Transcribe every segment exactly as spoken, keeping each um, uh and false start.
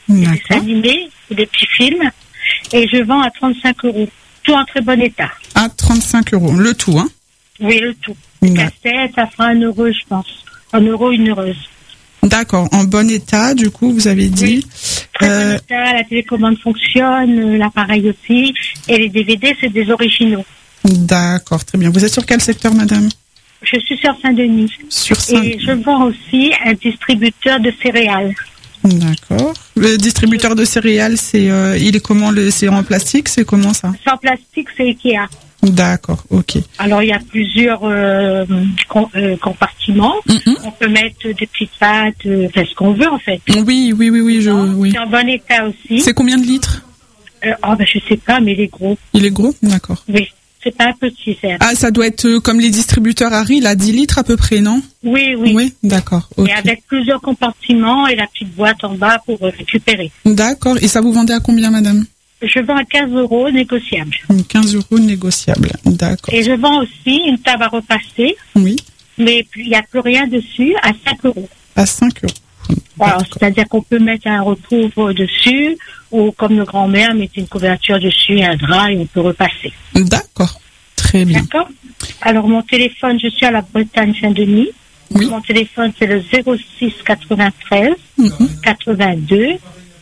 des dessins animés, des petits films, et je vends à trente-cinq euros. Tout en très bon état. À trente-cinq euros, le tout, hein? Oui, le tout. Les cassettes, ça fera un euro, je pense. Un euro, une heureuse. D'accord, en bon état, du coup, vous avez dit. Oui, très euh... bon état, la télécommande fonctionne, l'appareil aussi, et les D V D, c'est des originaux. D'accord, très bien. Vous êtes sur quel secteur, madame? Je suis sur Saint-Denis. Sur Saint-Denis. Et je vends aussi un distributeur de céréales. D'accord. Le distributeur de céréales, c'est, euh, il est comment le, c'est en plastique, c'est comment ça? C'est en plastique, c'est Ikea. D'accord, ok. Alors il y a plusieurs euh, com- euh, compartiments. Mm-hmm. On peut mettre des petites pâtes, euh, enfin ce qu'on veut en fait. Oui, oui, oui, oui, je. Non, oui. C'est en bon état aussi. C'est combien de litres? euh, Oh ben je sais pas, mais il est gros. Il est gros, d'accord. Oui. C'est pas un petit, c'est un Ah, ça doit être euh, comme les distributeurs Harry, là, dix litres à peu près, non? Oui, oui. Oui, d'accord. Okay. Et avec plusieurs compartiments et la petite boîte en bas pour euh, récupérer. D'accord. Et ça vous vendez à combien, madame? Je vends à quinze euros négociable. quinze euros négociable, d'accord. Et je vends aussi une table à repasser. Oui. Mais il n'y a plus rien dessus, à cinq euros. À cinq euros. Voilà, c'est-à-dire qu'on peut mettre un recouvre dessus, ou comme nos grands-mères mettent une couverture dessus, un drap, et on peut repasser. D'accord, très bien. D'accord. Alors mon téléphone, je suis à la Bretagne Saint-Denis. Oui. Mon téléphone, c'est le zéro six quatre-vingt-treize mm-hmm. quatre-vingt-deux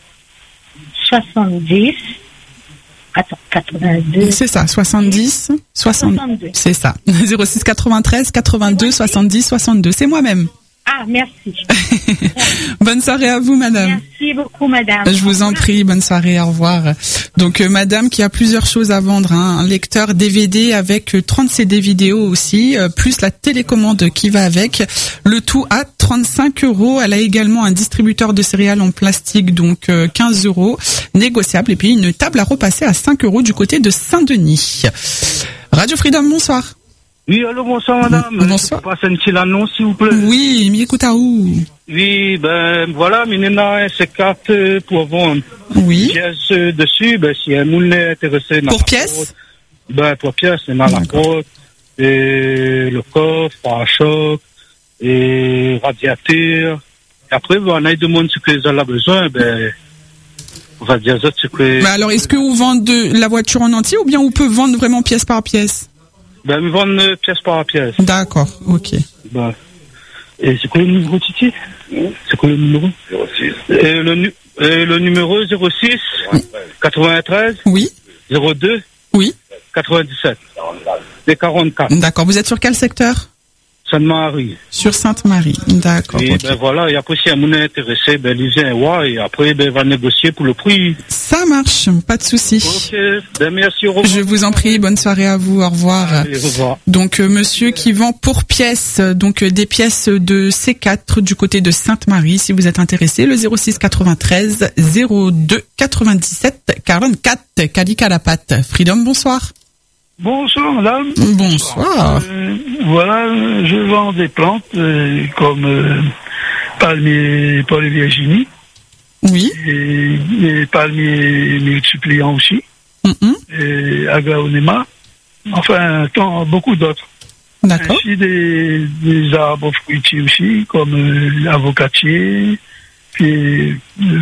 soixante-dix. Attends, quatre-vingt-deux. C'est ça, soixante-dix, soixante-deux. C'est ça. zéro six quatre-vingt-treize quatre-vingt-deux soixante-dix soixante-deux. C'est moi-même. Ah, merci. Bonne soirée à vous, madame. Merci beaucoup, madame. Je vous en prie, bonne soirée, au revoir. Donc, euh, madame qui a plusieurs choses à vendre, hein, un lecteur D V D avec euh, trente C D vidéo aussi, euh, plus la télécommande qui va avec, le tout à trente-cinq euros. Elle a également un distributeur de céréales en plastique, donc euh, quinze euros, négociable, et puis une table à repasser à cinq euros du côté de Saint-Denis. Radio Freedom, bonsoir. Oui, allô, bonsoir madame. Bonsoir. Je passe une petite annonce s'il vous plaît. Oui, mais écoute à où? Oui, ben voilà, Minena, c'est carte pour vendre. Oui. Pièce dessus, ben si un moule est intéressé. Pour pièce? Ben pour pièce, c'est dans la porte, et le coffre, pare-choc, et radiateur. Et après, ben, on a des monde ce que les gens ont besoin, ben, on va dire ça, ce que. Mais alors, est-ce que vous vendez la voiture en entier ou bien on peut vendre vraiment pièce par pièce? Ben, ils vendent pièce par pièce. D'accord, ok. Ben, et c'est quoi le numéro, Titi? C'est quoi le numéro? zéro six. Et le, nu- et le numéro zéro six quatre-vingt-treize Oui. zéro deux Oui. quatre-vingt-dix-sept et quarante-quatre. D'accord, vous êtes sur quel secteur? Sainte-Marie. Sur Sainte-Marie, d'accord. Et okay. ben voilà, et après si un monde est intéressé, ben il vient voir et après ben il va négocier pour le prix. Ça marche, pas de souci. Ok, ben merci, au revoir. Je vous en prie, bonne soirée à vous, au revoir. Allez, au revoir. Donc euh, monsieur qui vend pour pièces, donc euh, des pièces de C quatre du côté de Sainte-Marie, si vous êtes intéressé, le zéro six quatre-vingt-treize zéro deux quatre-vingt-dix-sept quarante-quatre, Calica la pâte. Freedom, bonsoir. Bonsoir madame. Bonsoir. Euh, voilà, je vends des plantes euh, comme euh, palmier Paul et Virginie. Oui. Et les palmiers multipliants aussi. Mm-hmm. Et aglaonema. Enfin, tant, beaucoup d'autres. D'accord. Ainsi des, des arbres fruitiers aussi, comme euh, l'avocatier, puis euh,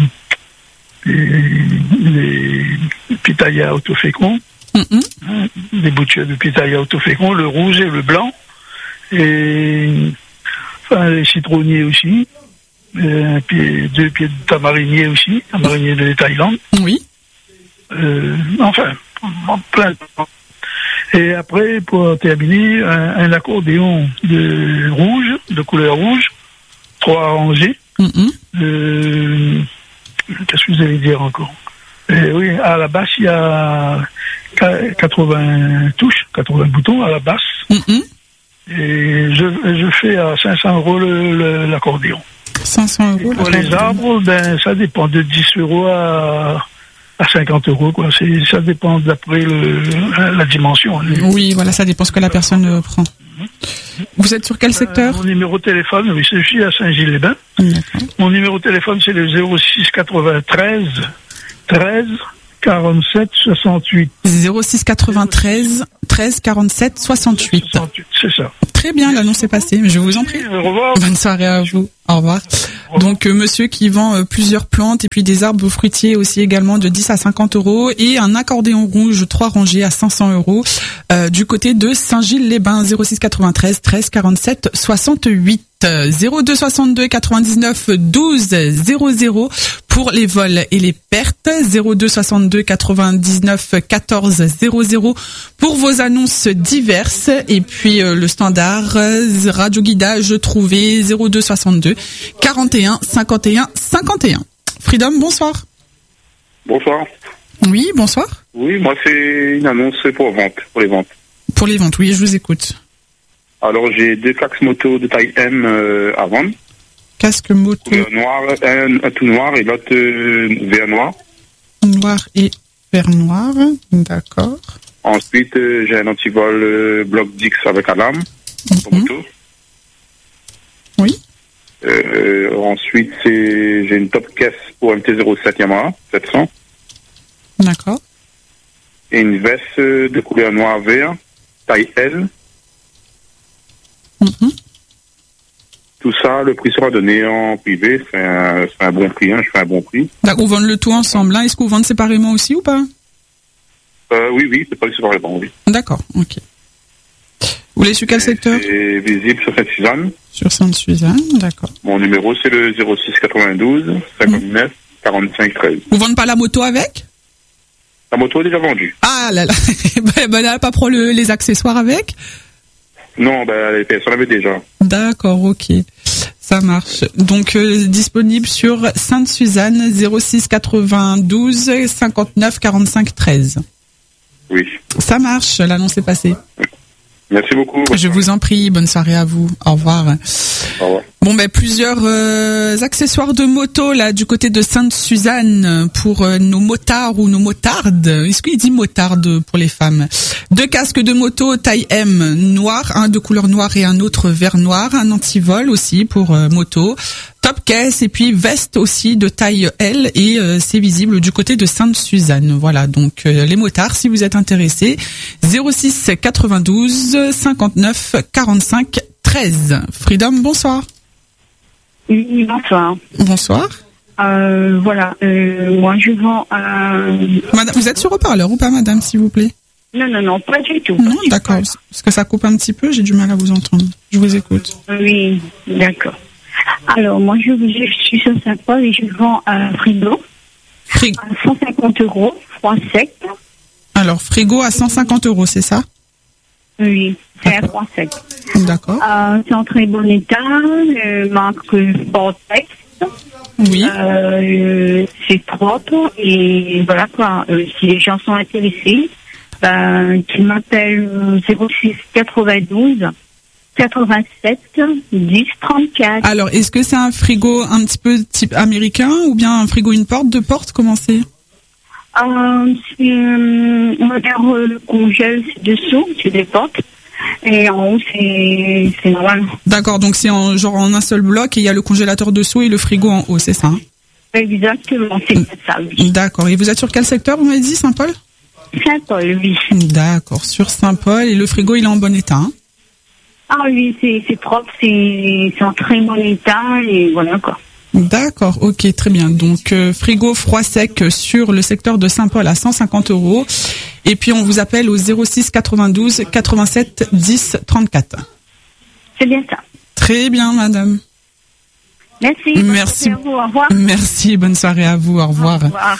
les pitaya autoféconds. Mm-hmm. Hein, des boutures de pitaya autoféconds, le rouge et le blanc, et enfin les citronniers aussi, et un pied, deux pieds de tamarinier aussi, tamarinier de Thaïlande. Oui. Euh, enfin, plein de... Et après, pour terminer, un, un accordéon de rouge, de couleur rouge, trois rangées. Mm-hmm. Euh, qu'est-ce que vous allez dire encore? Et oui, à la basse, il y a quatre-vingts touches, quatre-vingts boutons à la basse. Mm-hmm. Et je, je fais à cinq cents euros le, le, l'accordéon. cinq cents euros. Pour les arbres, ben, ça dépend de dix euros à, à cinquante euros, quoi. C'est, ça dépend d'après le, la dimension. Oui, voilà, ça dépend ce que la personne euh, prend. Vous êtes sur quel secteur? euh, Mon numéro de téléphone, oui, je suis à Saint-Gilles-les-Bains. D'accord. Mon numéro de téléphone, c'est le zéro six quatre-vingt-treize treize quarante-sept soixante-huit. zéro six quatre-vingt-treize treize quarante-sept soixante-huit. C'est ça. Très bien, l'annonce est passée, mais je vous en prie. Au revoir. Bonne soirée à vous. Au revoir. Donc, euh, monsieur qui vend euh, plusieurs plantes et puis des arbres fruitiers aussi également de dix à cinquante euros et un accordéon rouge, trois rangées à cinq cents euros euh, du côté de Saint-Gilles-les-Bains, zéro six quatre-vingt-treize treize quarante-sept soixante-huit. zéro deux soixante-deux quatre-vingt-dix-neuf douze zéro zéro pour les vols et les pertes, zéro deux soixante-deux quatre-vingt-dix-neuf quatorze zéro zéro pour vos annonces diverses et puis euh, le standard euh, radio guidage trouvé zéro deux soixante-deux quarante et un cinquante et un cinquante et un. Freedom, bonsoir. Bonsoir. Oui, bonsoir. Oui, moi c'est une annonce pour vente, pour les ventes. Pour les ventes, oui, je vous écoute. Alors j'ai deux casques moto de taille M euh, à vendre. Casque moto. Couleur noire, un, un tout noir et l'autre euh, vert noir. Noir et vert noir, d'accord. Ensuite euh, j'ai un antivol euh, bloc Dix avec alarme pour Mhm. moto. Oui. Euh, ensuite c'est j'ai une top caisse pour M T zéro sept Yamaha sept cents D'accord. et une veste euh, de couleur noir vert taille L. Mhm. Tout ça, le prix sera donné en privé. C'est un, c'est un bon prix, hein, je fais un bon prix. D'accord, vous vendez le tout ensemble. Hein. Est-ce que vous vendez séparément aussi ou pas? Euh, oui, oui, c'est pas que c'est pas bon, oui. D'accord, ok. Vous voulez sur quel secteur? C'est visible sur Sainte-Suzanne. Sur Sainte-Suzanne, d'accord. Mon numéro, c'est le zéro six quatre-vingt-douze cinquante-neuf quarante-cinq treize. Vous vendez pas la moto avec? La moto est déjà vendue. Ah là là, ben, ben là, pas pour le, les accessoires avec? Non, ben, les personnes l'avaient déjà. D'accord, ok. Ça marche. Donc, euh, disponible sur Sainte-Suzanne, zéro six quatre-vingt-douze cinquante-neuf quarante-cinq treize. Oui. Ça marche, l'annonce est passée. Merci beaucoup. Je vous en prie, bonne soirée à vous. Au revoir. Au revoir. Bon, ben plusieurs euh, accessoires de moto là du côté de Sainte-Suzanne pour euh, nos motards ou nos motardes. Est-ce qu'il dit motarde pour les femmes? Deux casques de moto taille M noir, un de couleur noire et un autre vert noir, un antivol aussi pour euh, moto. Top caisse et puis veste aussi de taille L et euh, c'est visible du côté de Sainte-Suzanne. Voilà, donc euh, les motards si vous êtes intéressés, zéro six quatre-vingt-douze cinquante-neuf quarante-cinq treize. Freedom, bonsoir. Oui, bonsoir. Bonsoir. Euh, voilà, euh, moi je vends un... Madame, vous êtes sur haut-parleur ou pas, madame, s'il vous plaît? Non, non, non, pas du tout. Non, d'accord. Parce que ça coupe un petit peu, j'ai du mal à vous entendre. Je vous écoute. Oui, d'accord. Alors, moi je, je suis sur Saint-Paul et je vends un frigo Frigo. à cent cinquante euros, froid sec. Alors, frigo à cent cinquante euros, c'est ça? Oui, c'est un D'accord. froid sec. D'accord. Euh, c'est en très bon état, euh, marque Vortex. Oui. Euh, c'est propre et voilà quoi. Euh, si les gens sont intéressés, ben, qu'ils m'appellent euh, zéro six quatre-vingt-douze quatre-vingt-sept dix trente-quatre. Alors, est-ce que c'est un frigo un petit peu type américain ou bien un frigo une porte, deux portes? Comment c'est? Euh, c'est, euh, on va dire euh, le congèle c'est dessous, c'est des portes. Et en haut, c'est, c'est normal. D'accord, donc c'est en, genre en un seul bloc et il y a le congélateur dessous et le frigo en haut, c'est ça, hein? Exactement, c'est ça, oui. D'accord. Et vous êtes sur quel secteur, vous m'avez dit, Saint-Paul? Saint-Paul, oui. D'accord, sur Saint-Paul. Et le frigo, il est en bon état, hein? Ah oui, c'est, c'est propre, c'est, c'est en très bon état et voilà quoi. D'accord, ok, très bien. Donc, euh, frigo froid sec sur le secteur de Saint-Paul à cent cinquante euros. Et puis, on vous appelle au zéro six quatre-vingt-douze quatre-vingt-sept dix trente-quatre. C'est bien ça. Très bien, madame. Merci. Bonne Merci. soirée à vous. Au revoir. Merci, bonne soirée à vous, au revoir. Au revoir.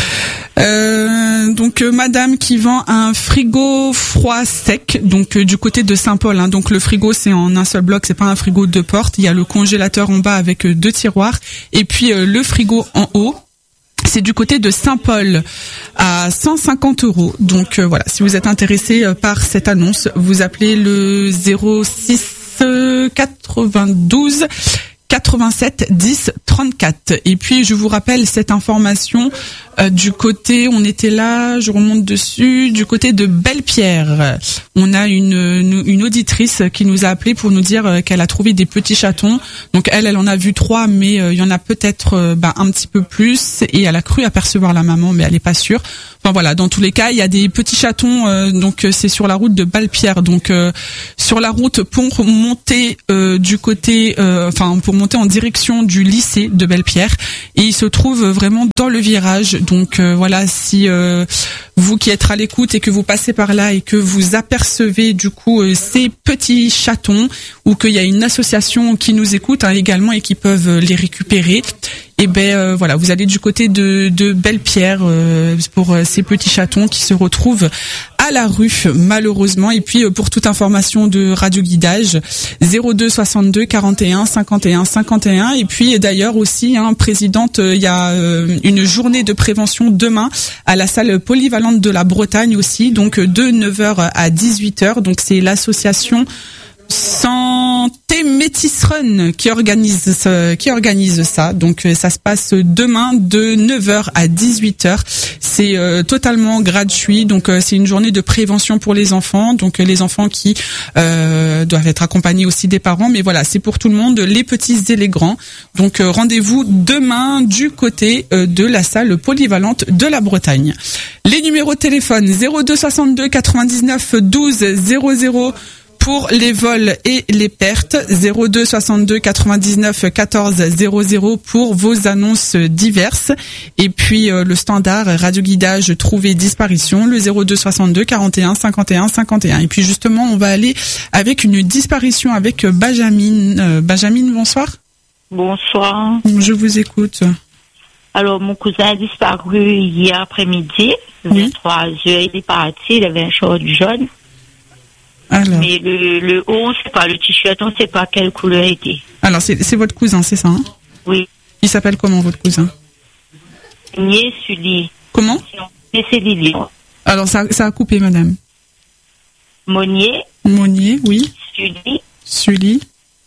Euh, donc euh, madame qui vend un frigo froid sec, donc euh, du côté de Saint-Paul, hein. Donc le frigo c'est en un seul bloc, c'est pas un frigo de deux portes. Il y a le congélateur en bas avec euh, deux tiroirs et puis euh, le frigo en haut. C'est du côté de Saint-Paul à cent cinquante euros. Donc euh, voilà, si vous êtes intéressé euh, par cette annonce, vous appelez le zéro six quatre-vingt-douze quatre-vingt-sept dix trente-quatre. Et puis je vous rappelle cette information Euh, du côté, on était là, je remonte dessus, du côté de Belle-Pierre. On a une, une, une auditrice qui nous a appelé pour nous dire qu'elle a trouvé des petits chatons. Donc elle, elle en a vu trois, mais euh, il y en a peut-être euh, bah, un petit peu plus. Et elle a cru apercevoir la maman, mais elle est pas sûre. Enfin voilà, dans tous les cas, il y a des petits chatons. Euh, donc c'est sur la route de Belle-Pierre. Donc euh, sur la route pour monter euh, du côté, euh, enfin pour monter en direction du lycée de Belle-Pierre. Et il se trouve vraiment dans le virage. Donc euh, voilà, si euh, vous qui êtes à l'écoute et que vous passez par là et que vous apercevez du coup euh, ces petits chatons, ou qu'il y a une association qui nous écoute hein, également et qui peuvent les récupérer, et ben euh, voilà, vous allez du côté de, de Belle-Pierre euh, pour euh, ces petits chatons qui se retrouvent à la rue malheureusement. Et puis euh, pour toute information de Radio Guidage, zéro deux soixante-deux quarante et un cinquante et un cinquante et un. Et puis d'ailleurs aussi, hein, présidente, il euh, y a euh, une journée de prévention demain à la salle polyvalente de la Bretagne aussi, donc de neuf heures à dix-huit heures. Donc c'est l'association Santé Métis Run qui organise ce, qui organise ça. Donc ça se passe demain de neuf heures à dix-huit heures. C'est euh, totalement gratuit. Donc euh, c'est une journée de prévention pour les enfants. Donc euh, les enfants qui euh, doivent être accompagnés aussi des parents. Mais voilà, c'est pour tout le monde, les petits et les grands. Donc euh, rendez-vous demain du côté euh, de la salle polyvalente de la Bretagne. Les numéros de téléphone zéro deux soixante-deux quatre-vingt-dix-neuf douze zéro zéro pour les vols et les pertes, zéro deux soixante-deux quatre-vingt-dix-neuf quatorze zéro zéro pour vos annonces diverses. Et puis euh, le standard Radio Guidage trouver disparition, le zéro deux soixante-deux quarante et un cinquante et un cinquante et un. Et puis justement, on va aller avec une disparition avec Benjamin. Euh, Benjamin, bonsoir. Bonsoir. Je vous écoute. Alors, mon cousin a disparu hier après-midi, vingt-trois heures, il est parti, il avait un short jaune. Alors. Mais le, le haut, on ne sait pas, le t-shirt, on ne sait pas quelle couleur était. Alors, c'est, c'est votre cousin, c'est ça hein? Oui. Il s'appelle comment, votre cousin? Nier Sully. Comment? Et c'est Lilian. Alors, ça, ça a coupé, madame. Monnier. Monnier, oui. Sully. Sully.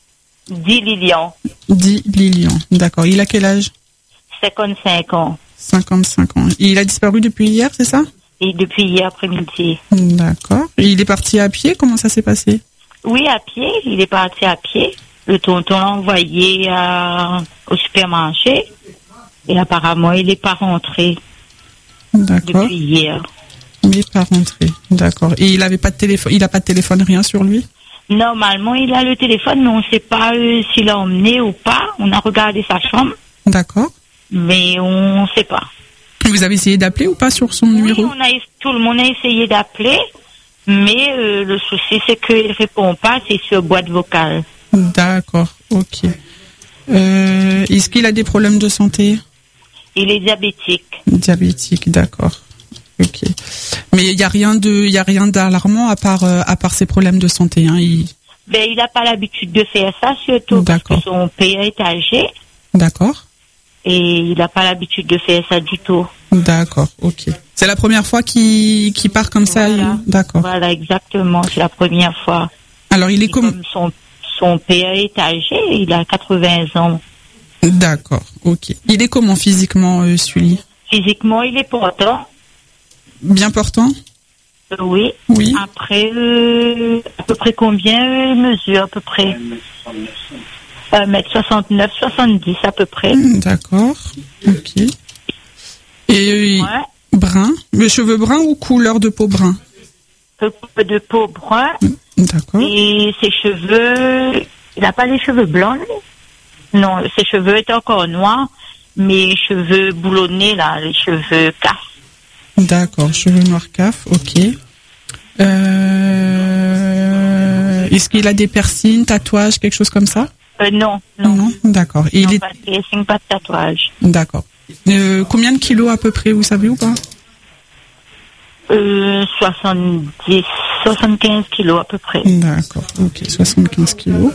Dit Lilian. Dit Lilian. D'accord. Il a quel âge? cinquante-cinq ans. cinquante-cinq ans. Il a disparu depuis hier, c'est ça? Et depuis hier après-midi. D'accord. Et il est parti à pied? Comment ça s'est passé? Oui, à pied. Il est parti à pied. Le tonton l'a envoyé à, au supermarché. Et apparemment, il n'est pas rentré. D'accord. Depuis hier. Il n'est pas rentré. D'accord. Et il avait pas de téléphone, il n'a pas de téléphone, rien sur lui? Normalement, il a le téléphone, mais on ne sait pas euh, s'il l'a emmené ou pas. On a regardé sa chambre. D'accord. Mais on ne sait pas. Vous avez essayé d'appeler ou pas sur son oui, numéro? on a, tout le monde a essayé d'appeler, mais euh, le souci, c'est qu'il ne répond pas, c'est sur boîte vocale. D'accord, ok. Euh, est-ce qu'il a des problèmes de santé? Il est diabétique. Diabétique, d'accord. Ok. Mais il n'y a rien de, il y a rien d'alarmant à part, euh, à part ses problèmes de santé, hein. Il... Ben, il n'a pas l'habitude de faire ça, surtout D'accord. parce que son père est âgé. D'accord. Et il n'a pas l'habitude de faire ça du tout. D'accord, ok. C'est la première fois qu'il, qu'il part comme ça? Voilà. Il... D'accord. Voilà, exactement, c'est la première fois. Alors il est comme... comme son, son père est âgé, il a quatre-vingts ans. D'accord, ok. Il est comment physiquement, euh, Sully? Physiquement, il est portant. Bien portant? Euh, oui. Oui. Après, euh, à peu près combien il mesure à peu près? un mètre soixante-neuf, soixante-dix à peu près. D'accord, ok. Et Ouais. brun, les cheveux bruns ou couleur de peau brun? Un peu de peau brun. D'accord. Et ses cheveux, il n'a pas les cheveux blancs, lui. Non, ses cheveux étaient encore noirs, mais cheveux boulonnés, là, les cheveux caf. D'accord, cheveux noirs caf, ok. Euh... Est-ce qu'il a des piercings, tatouages, quelque chose comme ça? Euh, non, non. Non, d'accord. Et Non, il est... pas de piercing, pas de tatouage. D'accord. Euh, combien de kilos à peu près, vous savez ou pas? Euh, soixante-dix, soixante-quinze kilos à peu près. D'accord, ok, soixante-quinze kilos.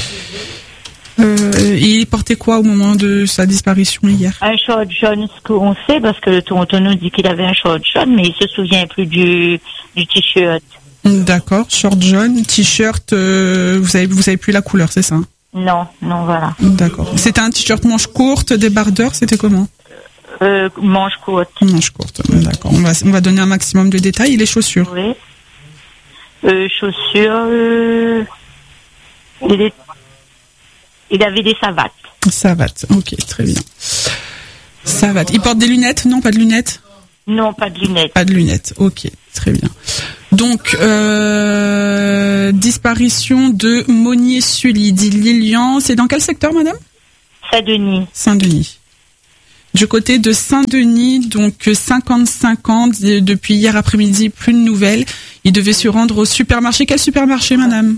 Euh, il portait quoi au moment de sa disparition hier? Un short jaune, ce qu'on sait, parce que le tonton nous dit qu'il avait un short jaune, mais il se souvient plus du, du t-shirt. D'accord, short jaune, t-shirt, euh, vous avez, vous avez plus la couleur, c'est ça? Non, non, voilà. D'accord. C'était un t-shirt manche courte, débardeur, c'était comment? Euh, manche courte. Manche courte, d'accord. On va, on va donner un maximum de détails. Et les chaussures? Oui. Euh, chaussures, euh, il, est, il avait des savates. Savates, ok, très bien. Savates. Il porte des lunettes? Non, pas de lunettes? Non, pas de lunettes. Pas de lunettes, ok, très bien. Donc, euh, disparition de Monnier-Sully, dit Lilian. C'est dans quel secteur, madame? Saint-Denis. Saint-Denis. Du côté de Saint-Denis, donc cinquante-cinq ans, depuis hier après-midi, plus de nouvelles. Il devait se rendre au supermarché. Quel supermarché, madame?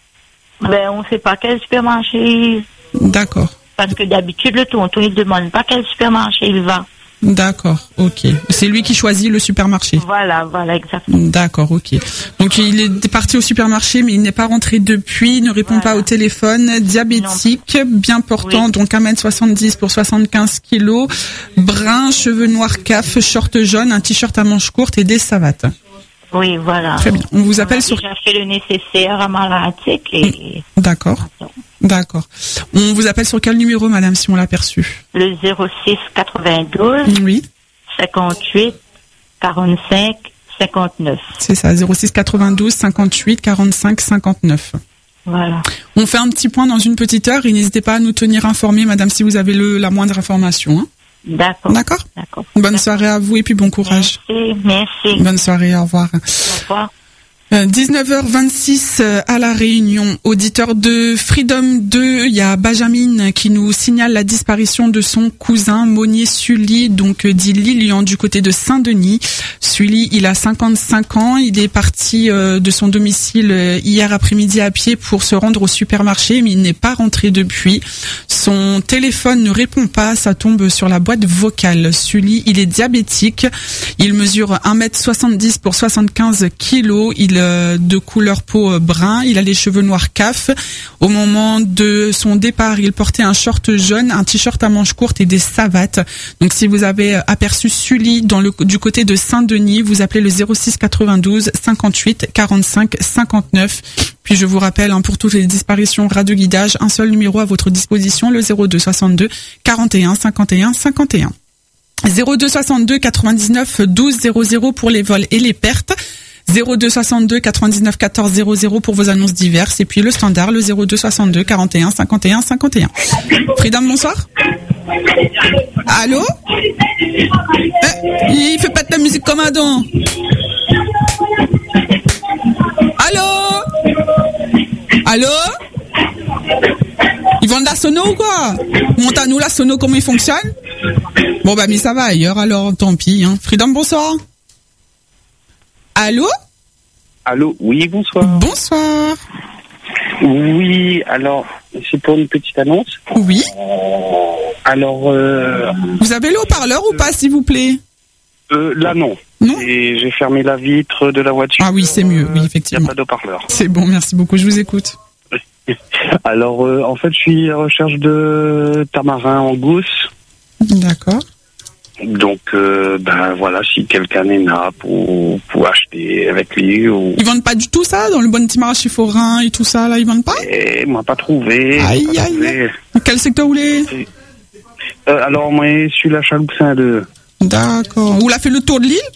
Ben, on ne sait pas quel supermarché. D'accord. Parce que d'habitude, le tonton, il ne demande pas quel supermarché il va. D'accord, ok. C'est lui qui choisit le supermarché. Voilà, voilà, exactement. D'accord, ok. Donc il est parti au supermarché, mais il n'est pas rentré depuis, il ne répond voilà. pas au téléphone. Diabétique, non. bien portant, oui. donc un mètre soixante-dix pour soixante-quinze kilos, brun, cheveux noirs caf, short jaune, un t-shirt à manches courtes et des savates. Oui, voilà. Très bien. On vous appelle on a sur... déjà fait le nécessaire à Malatic et... D'accord. D'accord. On vous appelle sur quel numéro, madame, si on l'a perçu? Le zéro six quatre-vingt-douze. Oui. cinquante-huit quarante-cinq cinquante-neuf. C'est ça, zéro six quatre-vingt-douze cinquante-huit quarante-cinq cinquante-neuf. Voilà. On fait un petit point dans une petite heure et n'hésitez pas à nous tenir informés, madame, si vous avez le, la moindre information. Hein. D'accord. D'accord. D'accord. Bonne D'accord. soirée à vous et puis bon courage. Merci, merci. Bonne soirée, au revoir. Au revoir. dix-neuf heures vingt-six à La Réunion. Auditeur de Freedom deux, il y a Benjamin qui nous signale la disparition de son cousin Monnier-Sully, donc dit Lilian, du côté de Saint-Denis. Sully, il a cinquante-cinq ans, il est parti de son domicile hier après-midi à pied pour se rendre au supermarché, mais il n'est pas rentré depuis. Son téléphone ne répond pas, ça tombe sur la boîte vocale. Sully, il est diabétique, il mesure un mètre soixante-dix pour soixante-quinze kilos, il de couleur peau brun, il a les cheveux noirs caf. Au moment de son départ, il portait un short jaune, un t-shirt à manches courtes et des savates. Donc si vous avez aperçu Sully dans le, du côté de Saint-Denis, vous appelez le zéro six quatre-vingt-douze cinquante-huit quarante-cinq cinquante-neuf. Puis je vous rappelle, hein, pour toutes les disparitions radio guidage, un seul numéro à votre disposition, le zéro deux soixante-deux quarante et un cinquante et un cinquante et un. zéro deux soixante-deux quatre-vingt-dix-neuf douze zéro zéro pour les vols et les pertes. zéro deux soixante-deux quatre-vingt-dix-neuf quatorze zéro zéro pour vos annonces diverses et puis le standard, le zéro deux soixante-deux quarante et un cinquante et un cinquante et un. Freedom, bonsoir. Allô? Eh, il fait pas de la musique comme Adam. Allô? Allô? Ils vendent la sono ou quoi? Monte à nous la sono, comment il fonctionne? Bon bah mais ça va ailleurs, alors tant pis. Hein. Freedom, bonsoir. Allô? Allô, oui, bonsoir. Bonsoir. Oui, alors, c'est pour une petite annonce. Oui. Alors... Euh, Vous avez le haut-parleur euh, ou pas, s'il vous plaît? euh, Là, non. Non. Et j'ai fermé la vitre de la voiture. Ah oui, c'est mieux, oui, effectivement. Il n'y a pas d'haut-parleur. C'est bon, merci beaucoup, je vous écoute. Alors, euh, en fait, je suis à la recherche de tamarin en gousse. D'accord. Donc, euh, ben voilà, si quelqu'un est là pour, pour acheter avec lui. Ou... Ils vendent pas du tout ça dans le bon petit marché forain et tout ça, là, ils vendent pas? Et moi, pas trouvé. Aïe, pas aïe. trouvé. Quel secteur vous voulez? euh, Alors, moi, je suis la Chaloupe Saint-Deux. D'accord. Vous l'avez fait le tour de l'île?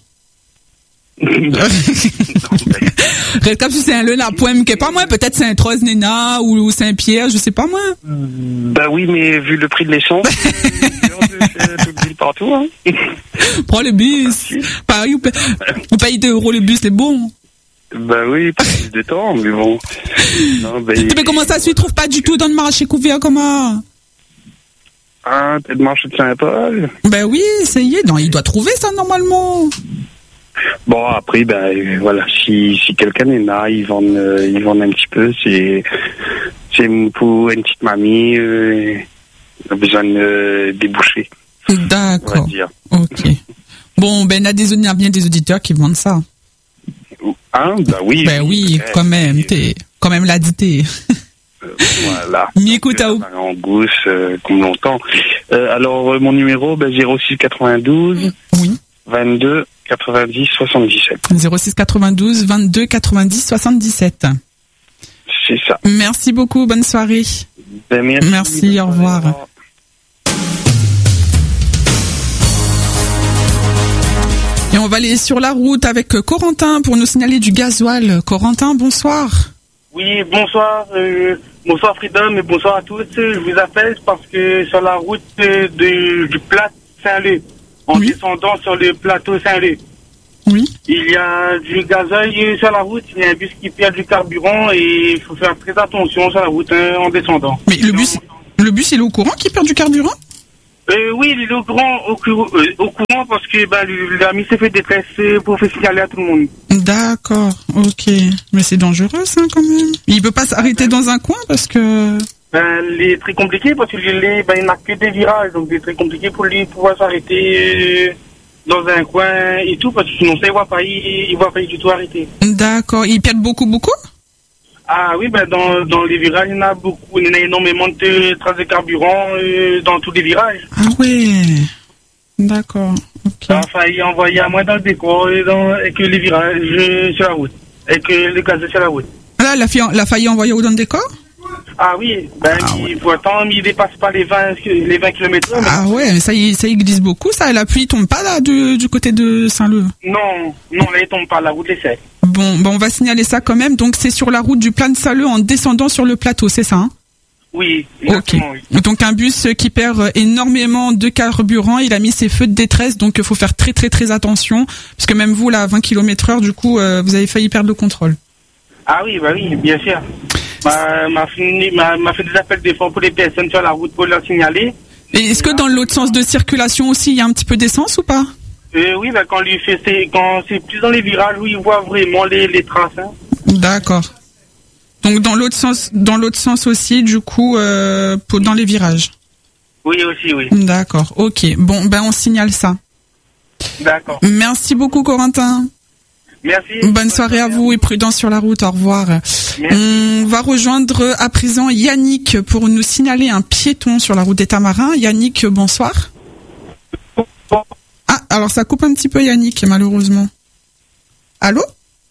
Comme si c'est un le la poème qui est pas moi, peut-être Saint-Rose, Néna ou Saint-Pierre, je sais pas moi. Bah oui, mais vu le prix de l'essence, toute ville partout. Hein. Prends le bus. Paris, on paye deux euros le bus, c'est bon. Bah oui, pas plus de temps, mais bon. Non, bah, mais il... comment ça se trouve pas du tout dans le marché couvert, comment? Ah, peut-être le marché de Saint-Paul. Ben oui, essayez. Non, il doit trouver ça normalement. Bon, après, ben voilà, si, si quelqu'un est là, ils vendent, euh, ils vendent un petit peu. C'est, c'est pour une petite mamie, euh, on a besoin de euh, déboucher. D'accord. Ok. Bon, ben, il y a des, bien des auditeurs qui vendent ça. Hein, ben oui. Ben oui, oui quand même, oui. T'es, quand même l'a dit, t'es. Euh, voilà. Mais écoute, à où? En gousse, euh, comme longtemps. Euh, alors, euh, mon numéro, ben, zéro six quatre-vingt-douze. Oui. vingt-deux quatre-vingt-dix soixante-dix-sept. zéro six quatre-vingt-douze vingt-deux quatre-vingt-dix soixante-dix-sept. C'est ça. Merci beaucoup, bonne soirée. Ben, merci. Merci, au revoir. on va aller sur la route avec Corentin pour nous signaler du gasoil. Corentin, bonsoir. Oui, bonsoir. Euh, bonsoir Freedom et bonsoir à tous. Je vous appelle parce que sur la route de, du plat Saint-Leu, en oui. descendant sur le plateau Saint-Leu, oui. il y a du gasoil sur la route, il y a un bus qui perd du carburant et il faut faire très attention sur la route hein, en descendant. Mais le bus, le bus il est au courant qu'il perd du carburant? Euh, oui, il est au courant, au, euh, au courant parce que bah, l'ami s'est fait détresse pour faire signaler à tout le monde. D'accord, ok. Mais c'est dangereux ça quand même. Il peut pas s'arrêter dans un coin parce que... Ben, il est très compliqué parce qu'il ben, il n'a que des virages, donc c'est très compliqué pour lui pouvoir s'arrêter dans un coin et tout parce que sinon ça il va pas, il, il va pas du tout arrêter. D'accord, il perd beaucoup beaucoup? Ah oui, ben dans, dans les virages, il y en a beaucoup, il y en a énormément de traces de carburant euh, dans tous les virages. Ah oui, d'accord, ok. Ça a failli envoyer à moi dans le décor et, dans, et que les virages euh, sur la route, et que le gaz sur la route. Là, la, la failli envoyer au dans le décor? Ah oui, ben ah il, ouais. pourtant il dépasse pas les vingt, les vingt kilomètres. Ah ouais, mais ça y, ça y glisse beaucoup, ça. La pluie tombe pas là du, du côté de Saint-Leu? Non, non, là il tombe pas, la route est sèche. Bon, bon, on va signaler ça quand même. Donc c'est sur la route du Plat de Saint-Leu en descendant sur le plateau, c'est ça hein? Oui, exactement, okay. Oui. Donc un bus qui perd énormément de carburant, il a mis ses feux de détresse, donc il faut faire très très très attention, parce que même vous là, à vingt kilomètres heure, du coup, euh, vous avez failli perdre le contrôle. Ah oui, bah oui, bien sûr. M'a, m'a, fini, m'a, m'a fait des appels d'effort pour les personnes sur la route pour leur signaler. Et est-ce que dans l'autre sens de circulation aussi, il y a un petit peu d'essence ou pas? euh, Oui, bah, quand, lui fait, c'est, quand c'est plus dans les virages où il voit vraiment les, les traces. Hein. D'accord. Donc dans l'autre sens, dans l'autre sens aussi, du coup, euh, pour, dans les virages. Oui, aussi, oui. D'accord, ok. Bon, ben on signale ça. D'accord. Merci beaucoup, Corentin. Merci. Bonne, Bonne soirée à vous et prudence sur la route. Au revoir. Merci. On va rejoindre à présent Yannick pour nous signaler un piéton sur la route des Tamarins. Yannick, bonsoir. Ah, alors ça coupe un petit peu Yannick, malheureusement. Allô?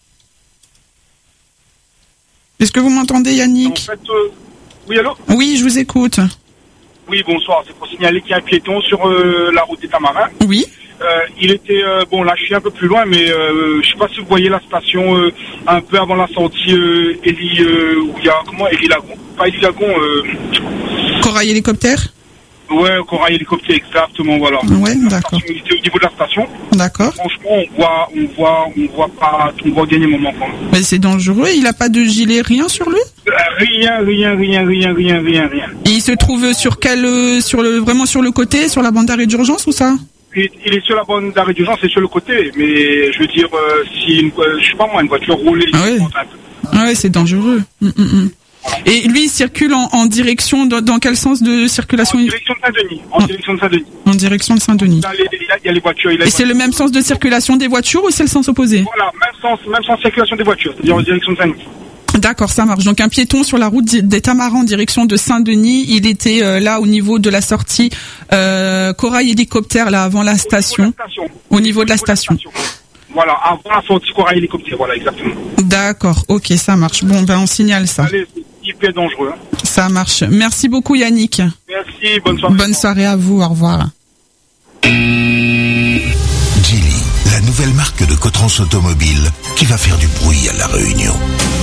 Est-ce que vous m'entendez, Yannick? En fait, euh, oui, allô? Oui, je vous écoute. Oui, bonsoir. C'est pour signaler qu'il y a un piéton sur euh, la route des Tamarins. Oui. Euh, il était, euh, bon là je suis un peu plus loin, mais euh, je sais pas si vous voyez la station euh, un peu avant la sortie euh, Élie, euh, où il y a, comment, Élie Lagon, pas Élie Lagon, euh... Corail hélicoptère? Ouais, Corail hélicoptère, exactement, voilà. Ouais, la d'accord. Station, il était au niveau de la station. D'accord. Franchement, on voit, on voit, on voit pas, on voit au dernier moment, quoi. Mais c'est dangereux, il a pas de gilet, rien sur lui? Euh, rien, rien, rien, rien, rien, rien, rien. Et il se trouve sur quel, sur le, vraiment sur le côté, sur la bande d'arrêt d'urgence ou ça? Il est sur la bande d'arrêt d'urgence et sur le côté, mais je veux dire, euh, si une, euh, je sais pas moi, une voiture roulée, ah ouais, ah ouais, c'est dangereux. Mm, mm, mm. Et lui, il circule en, en direction, dans, dans quel sens de circulation? En direction de Saint-Denis. En ah. direction de Saint-Denis. En direction de Saint-Denis. Il y a les voitures. Il y a les et c'est le même sens de circulation des voitures ou c'est le sens opposé? Voilà, même sens, même sens de circulation des voitures, c'est-à-dire en direction de Saint-Denis. D'accord, ça marche. Donc un piéton sur la route des Tamarins en direction de Saint-Denis, il était euh, là au niveau de la sortie euh, Corail hélicoptère, là avant la station. Au niveau de la station. Voilà, avant la sortie Corail hélicoptère, voilà, exactement. D'accord, ok, ça marche. Bon, ben on signale ça. Allez, c'est hyper dangereux. Hein. Ça marche. Merci beaucoup Yannick. Merci, bonne soirée. Bonne soirée à vous, au revoir. Geely, la nouvelle marque de Cotrans Automobile qui va faire du bruit à La Réunion.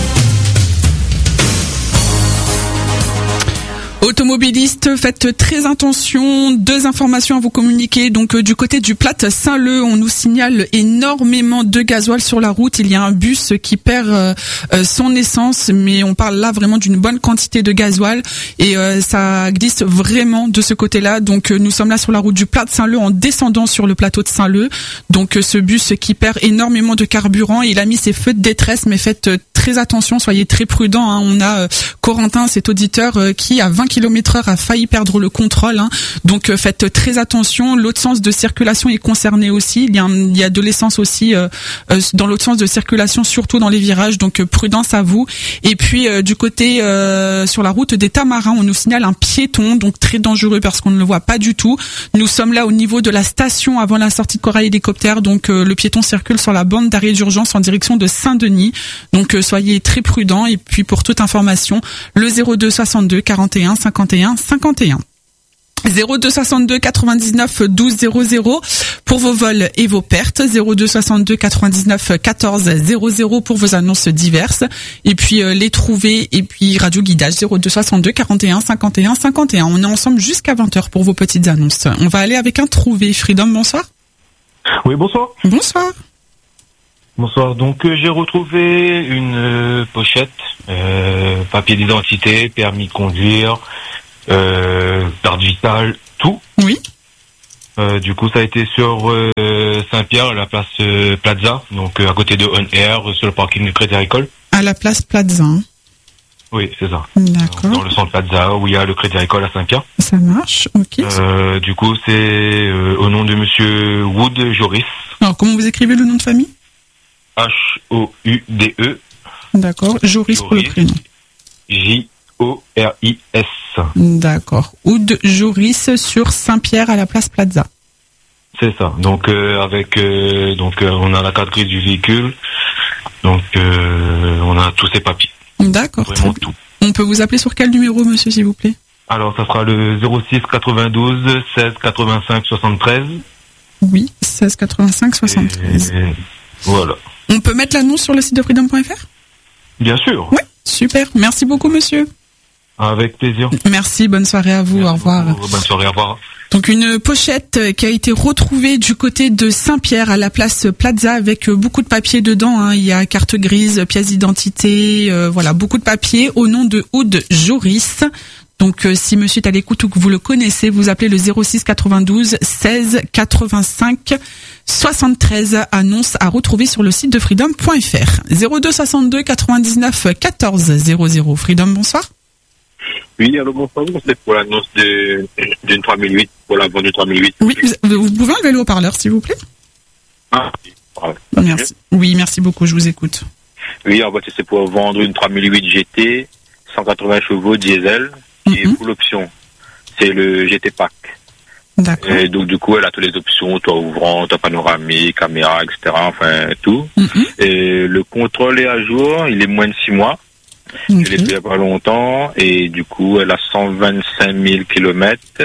Automobilistes, faites très attention. Deux informations à vous communiquer. Donc euh, du côté du Plat Saint-Leu, on nous signale énormément de gasoil sur la route. Il y a un bus qui perd euh, euh, son essence, mais on parle là vraiment d'une bonne quantité de gasoil et euh, ça glisse vraiment de ce côté-là. Donc euh, nous sommes là sur la route du Plat Saint-Leu en descendant sur le plateau de Saint-Leu. Donc euh, ce bus qui perd énormément de carburant, il a mis ses feux de détresse, mais faites euh, très attention, soyez très prudents. Hein. On a euh, Corentin, cet auditeur, euh, qui à vingt kilomètres heure a failli perdre le contrôle. Hein. Donc euh, faites très attention. L'autre sens de circulation est concerné aussi. Il y a, il y a de l'essence aussi euh, euh, dans l'autre sens de circulation, surtout dans les virages. Donc euh, prudence à vous. Et puis euh, du côté euh, sur la route des Tamarins, on nous signale un piéton, donc très dangereux parce qu'on ne le voit pas du tout. Nous sommes là au niveau de la station avant la sortie de Corail hélicoptère. Donc euh, le piéton circule sur la bande d'arrêt d'urgence en direction de Saint-Denis. Donc euh, soyez très prudents. Et puis pour toute information, le zéro deux soixante-deux quarante et un cinquante et un cinquante et un. zéro deux soixante-deux quatre-vingt-dix-neuf douze zéro zéro pour vos vols et vos pertes. zéro deux soixante-deux quatre-vingt-dix-neuf quatorze zéro zéro pour vos annonces diverses. Et puis euh, les trouver et puis Radio Guidage zéro deux soixante-deux quarante et un cinquante et un cinquante et un. On est ensemble jusqu'à vingt heures pour vos petites annonces. On va aller avec un trouvé. Freedom, bonsoir. Oui, bonsoir. Bonsoir. Bonsoir. Donc euh, j'ai retrouvé une euh, pochette, euh, papier d'identité, permis de conduire, euh, carte vitale, tout. Oui. Euh, du coup, ça a été sur euh, Saint-Pierre, à la place euh, Plaza, donc euh, à côté de On Air, sur le parking du Crédit Agricole. À la place Plaza. Hein. Oui, c'est ça. D'accord. Dans le centre Plaza, où il y a le Crédit Agricole à Saint-Pierre. Ça marche, ok. Euh, du coup, c'est euh, au nom de Monsieur Wood Joris. Alors, comment vous écrivez le nom de famille? H O U D E. D'accord. Joris pour le prénom. J O R I S. D'accord. Oud Joris sur Saint-Pierre à la place Plaza. C'est ça. Donc euh, avec euh, donc euh, on a la carte grise du véhicule. Donc euh, on a tous ces papiers. D'accord. Vraiment tout. On peut vous appeler sur quel numéro, monsieur, s'il vous plaît? Alors ça sera le zéro six quatre-vingt-douze seize quatre-vingt-cinq soixante-treize. Oui, seize quatre-vingt-cinq soixante-treize. Et voilà. On peut mettre l'annonce sur le site de freedom point f r? Bien sûr. Oui, super. Merci beaucoup, monsieur. Avec plaisir. Merci, bonne soirée à vous. Merci au revoir. Beaucoup. Bonne soirée, au revoir. Donc une pochette qui a été retrouvée du côté de Saint-Pierre à la place Plaza avec beaucoup de papiers dedans. Hein. Il y a carte grise, pièce d'identité, euh, voilà, beaucoup de papiers au nom de Oud Joris. Donc euh, si monsieur est à l'écoute ou que vous le connaissez, vous appelez le zéro six quatre-vingt-douze seize quatre-vingt-cinq soixante-treize. Annonce à retrouver sur le site de freedom point f r. zéro deux soixante-deux quatre-vingt-dix-neuf quatorze zéro zéro. Freedom, bonsoir. Oui, alors bonsoir, c'est pour l'annonce de, d'une trois mille huit, pour la vente du trois mille huit. Oui, vous, vous pouvez enlever le haut-parleur, s'il vous plaît? Ah, voilà. Merci. Oui, merci beaucoup, je vous écoute. Oui, en fait, c'est pour vendre une trois mille huit G T, cent quatre-vingts chevaux diesel, qui mm-hmm. est full option. C'est le G T Pack. D'accord. Et donc, du coup, elle a toutes les options, toit ouvrant, toit panoramique, caméra, et cetera, enfin, tout. Mm-hmm. Et le contrôle est à jour, il est moins de six mois. Okay. Je l'ai fait il n'y a pas longtemps et du coup elle a cent vingt-cinq mille kilomètres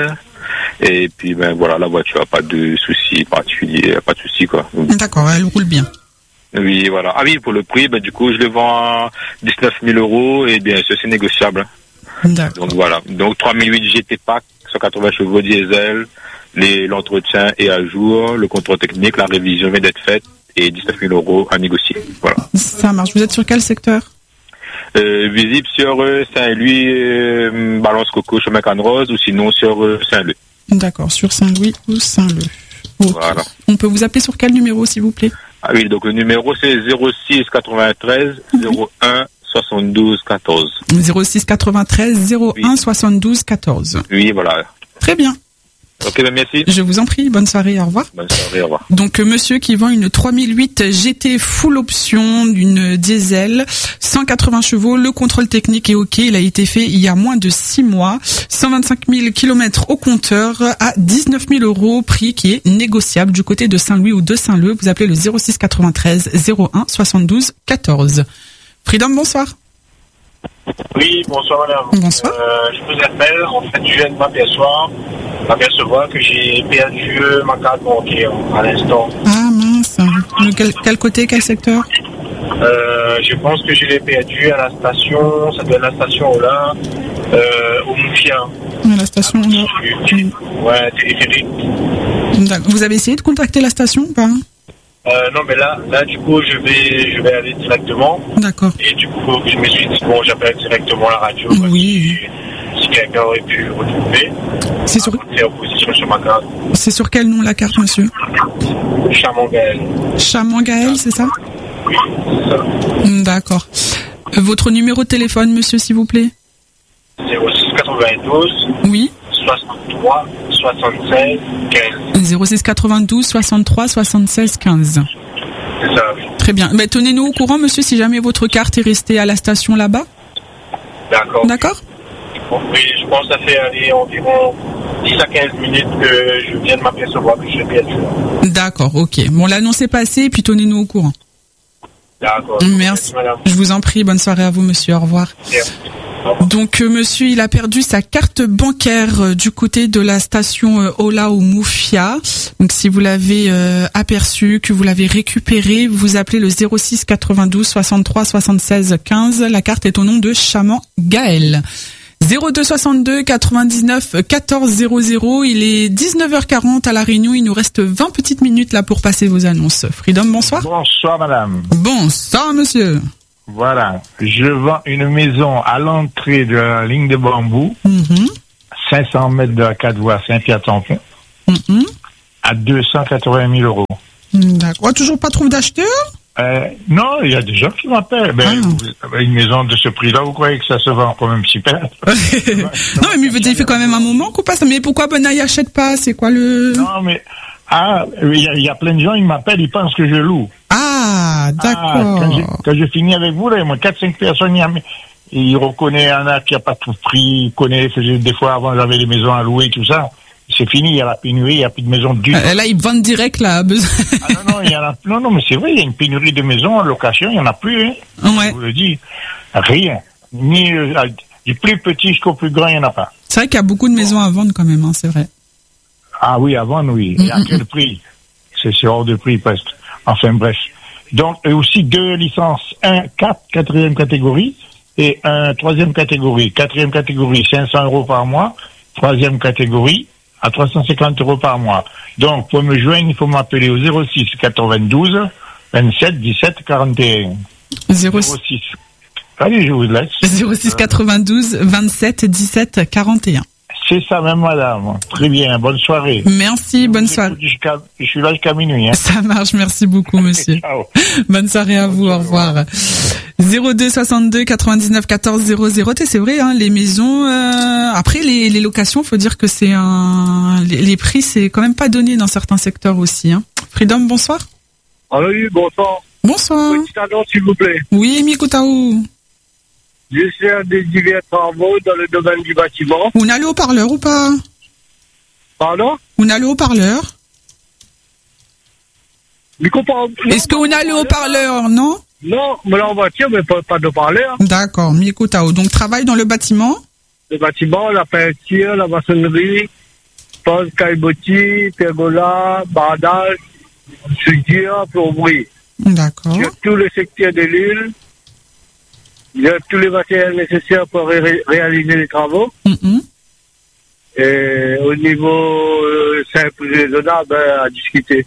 et puis ben voilà, la voiture n'a pas de soucis particuliers, pas de soucis quoi. D'accord, elle roule bien. Oui, voilà. Ah oui, pour le prix, ben du coup je le vends à dix-neuf mille euros et bien sûr c'est négociable. D'accord. Donc voilà, donc trois mille huit G T Pack, cent quatre-vingts chevaux diesel, les, l'entretien est à jour, le contrôle technique, la révision vient d'être faite et dix-neuf mille euros à négocier. Voilà. Ça marche. Vous êtes sur quel secteur? Euh, visible sur euh, Saint-Louis, euh, Balance Coco, chemin Canrose, ou sinon sur euh, Saint-Leu. D'accord, sur Saint-Louis ou Saint-Leu. Okay. Voilà. On peut vous appeler sur quel numéro, s'il vous plaît? Ah oui, donc le numéro c'est zéro six quatre-vingt-treize zéro un soixante-douze quatorze. zéro six quatre-vingt-treize zéro un soixante-douze quatorze. Oui, voilà. Très bien. Ok, ben merci. Je vous en prie, bonne soirée, au revoir. Bonne soirée, au revoir. Donc euh, monsieur qui vend une trois mille huit G T full option d'une diesel, cent quatre-vingts chevaux, le contrôle technique est ok, il a été fait il y a moins de six mois, cent vingt-cinq mille kilomètres au compteur à dix-neuf mille euros, prix qui est négociable du côté de Saint-Louis ou de Saint-Leu. Vous appelez le zéro six quatre-vingt-treize zéro un soixante-douze quatorze. Freedom, bonsoir. Oui, bonsoir madame. Bonsoir. Euh, je vous appelle, en fait je viens de m'apercevoir, m'apercevoir que j'ai perdu ma carte bancaire à l'instant. Ah mince, de quel, quel côté, quel secteur? euh, Je pense que je l'ai perdu à la station, ça doit être la station là, euh, au Moufia. À la station là. Ouais, téléphérique. D'accord. Vous avez essayé de contacter la station ou pas? Euh, non, mais là, là, du coup, je vais, je vais aller directement. D'accord. Et du coup, je me suis dit, bon, j'appelle directement la radio. Oui. Si, si quelqu'un aurait pu retrouver. C'est sur... C'est en position sur ma carte. C'est sur quel nom la carte, monsieur? Chamon Gaël. Chamon Gaël, c'est ça? Oui, c'est ça. D'accord. Votre numéro de téléphone, monsieur, s'il vous plaît? zéro six quatre-vingt-douze. Oui. soixante-trois soixante-seize quinze. zéro six quatre-vingt-douze soixante-trois soixante-seize quinze. C'est ça, oui. Très bien. Mais tenez-nous au courant, monsieur, si jamais votre carte est restée à la station là-bas. D'accord. D'accord. Oui, je pense que ça fait aller environ dix à quinze minutes que je viens de m'apercevoir que je l'ai perdu. D'accord, ok. Bon, l'annonce est passée, puis tenez-nous au courant. D'accord. Merci. Merci, madame. Je vous en prie. Bonne soirée à vous, monsieur. Au revoir. Merci. Donc euh, monsieur, il a perdu sa carte bancaire euh, du côté de la station euh, Ola ou Moufia. Donc si vous l'avez euh, aperçu, que vous l'avez récupéré, vous appelez le zéro six quatre-vingt-douze soixante-trois soixante-seize quinze. La carte est au nom de Chaman Gaël. zéro deux soixante-deux quatre-vingt-dix-neuf quatorze zéro zéro. Il est dix-neuf heures quarante à La Réunion. Il nous reste vingt petites minutes là pour passer vos annonces. Freedom, bonsoir. Bonsoir madame. Bonsoir monsieur. Voilà, je vends une maison à l'entrée de la ligne de bambou, mm-hmm. cinq cents mètres de la quatre voies Saint-Pierre-Tampon, mm-hmm. à deux cent quatre-vingt mille euros. D'accord. Toujours pas trouvé d'acheteur? Euh, non, il y a des gens qui m'appellent. Ben, ah. Une maison de ce prix-là, vous croyez que ça se vend quand même super? Non, mais vous avez fait quand même un moment qu'on passe. Mais pourquoi Benaï achète pas? C'est quoi le... Non, mais ah, il y, y a plein de gens, ils m'appellent, ils pensent que je loue. Ah, d'accord. Ah, quand, je, quand je finis avec vous, là, il y a moins quatre cinq personnes, ils reconnaissent un a qui a pas tout pris, ils connaissent, des fois avant j'avais des maisons à louer, tout ça. C'est fini, il y a la pénurie, il n'y a plus de maisons du. Euh, là, ils vendent direct, là. Ah non, non, il y en a, non, non, mais c'est vrai, il y a une pénurie de maisons en location, il n'y en a plus, hein. Ouais. Je vous le dis. Rien. Ni, euh, du plus petit jusqu'au plus grand, il n'y en a pas. C'est vrai qu'il y a beaucoup de maisons à vendre quand même, hein, c'est vrai. Ah oui, à vendre, oui. Et à quel prix? C'est, c'est hors de prix, presque. Enfin, bref. Donc, et aussi deux licences, un, quatre, quatrième catégorie, et un troisième catégorie. Quatrième catégorie, cinq cents euros par mois. Troisième catégorie, à trois cent cinquante euros par mois. Donc, pour me joindre, il faut m'appeler au zéro six quatre-vingt-douze vingt-sept dix-sept quarante et un. zéro six. Allez, je vous laisse. zéro six quatre-vingt-douze vingt-sept dix-sept quarante et un. C'est ça même, madame. Très bien. Bonne soirée. Merci, bonne soirée. Je suis là jusqu'à minuit. Hein. Ça marche. Merci beaucoup, monsieur. Ciao. Bonne soirée à vous. Au revoir. zéro deux soixante-deux quatre-vingt-dix-neuf quatorze zéro zéro. C'est vrai, hein, les maisons. Euh... Après, les, les locations, faut dire que c'est un. Les, les prix, c'est quand même pas donné dans certains secteurs aussi. Hein. Freedom, bonsoir. Alors oui, bonsoir. Bonsoir. Petite annonce, s'il vous plaît. Oui, Mikoutaou. Je sers des divers travaux dans le domaine du bâtiment. On a le haut-parleur ou pas? Pardon? On a le haut-parleur. Est-ce qu'on a le haut-parleur, non? Non, mais là en voiture, mais pas, pas de haut-parleur. D'accord, Mikoutao. Donc travaille dans le bâtiment? Le bâtiment, la peinture, la maçonnerie, pose, caillebotis, pergola, bardage, soudure, plomberie. D'accord. Sur tout le secteur de l'île. Il y a tous les matériels nécessaires pour ré- réaliser les travaux. Mm-hmm. Et au niveau euh, simple et raisonnable, ben, à discuter.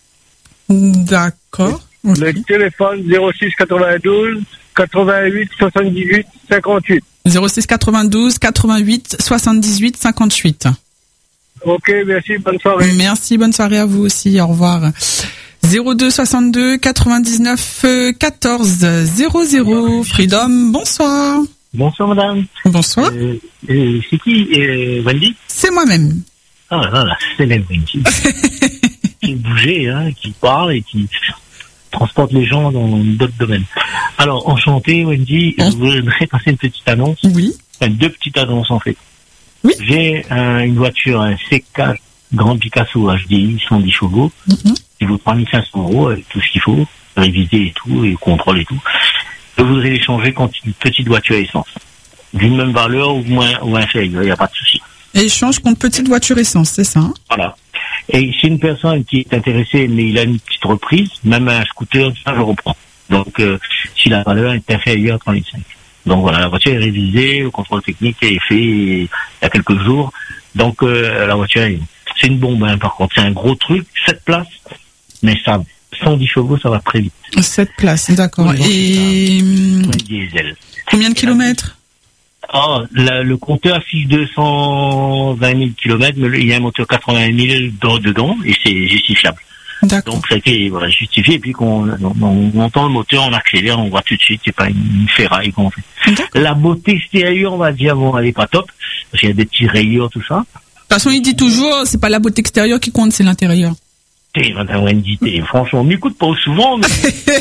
D'accord. Okay. Le téléphone zéro six quatre-vingt-douze quatre-vingt-huit soixante-dix-huit cinquante-huit. zéro six quatre-vingt-douze quatre-vingt-huit soixante-dix-huit cinquante-huit. Ok, merci, bonne soirée. Merci, bonne soirée à vous aussi, au revoir. zéro deux soixante-deux quatre-vingt-dix-neuf quatorze zéro zéro. Freedom, bonsoir. Bonsoir madame. Bonsoir. Euh, euh, c'est qui, euh, Wendy? C'est moi-même. Ah voilà, c'est même Wendy. Qui bougeait, hein, qui parle et qui transporte les gens dans d'autres domaines. Alors, enchanté Wendy, hein? Je voudrais passer une petite annonce. Oui. Enfin, deux petites annonces en fait. Oui. J'ai euh, une voiture, un C quatre Grand Picasso H D I, cent dix chevaux. Mm-hmm. Il vaut trois mille cinq cents euros avec tout ce qu'il faut, réviser et tout, et contrôle et tout. Je voudrais l'échanger contre une petite voiture à essence. D'une même valeur ou moins, ou inférieure, il n'y a pas de souci. Échange contre petite voiture essence, c'est ça, hein? Voilà. Et c'est une personne qui est intéressée, mais il a une petite reprise, même un scooter, ça je reprends. Donc, euh, si la valeur est inférieure à trois mille cinq. Donc voilà, la voiture est révisée, le contrôle technique est fait il y a quelques jours. Donc, euh, la voiture est... C'est une bombe, hein, par contre. C'est un gros truc, sept places, mais ça, cent dix chevaux, ça va très vite. sept places, d'accord. Oui, et diesel. Combien de kilomètres? Oh, la, le compteur affiche deux cent vingt mille kilomètres, mais il y a un moteur quatre-vingt mille dedans, et c'est justifiable. D'accord. Donc, ça a été voilà, justifié, et puis qu'on on, on entend le moteur, on accélère, on voit tout de suite, c'est pas une ferraille qu'on fait. D'accord. La beauté extérieure, on va dire, bon, elle est pas top, parce qu'il y a des petits rayures, tout ça. De toute façon, il dit toujours, c'est pas la beauté extérieure qui compte, c'est l'intérieur. T'es, madame Wendy, t'es, franchement, on m'écoute pas souvent, mais...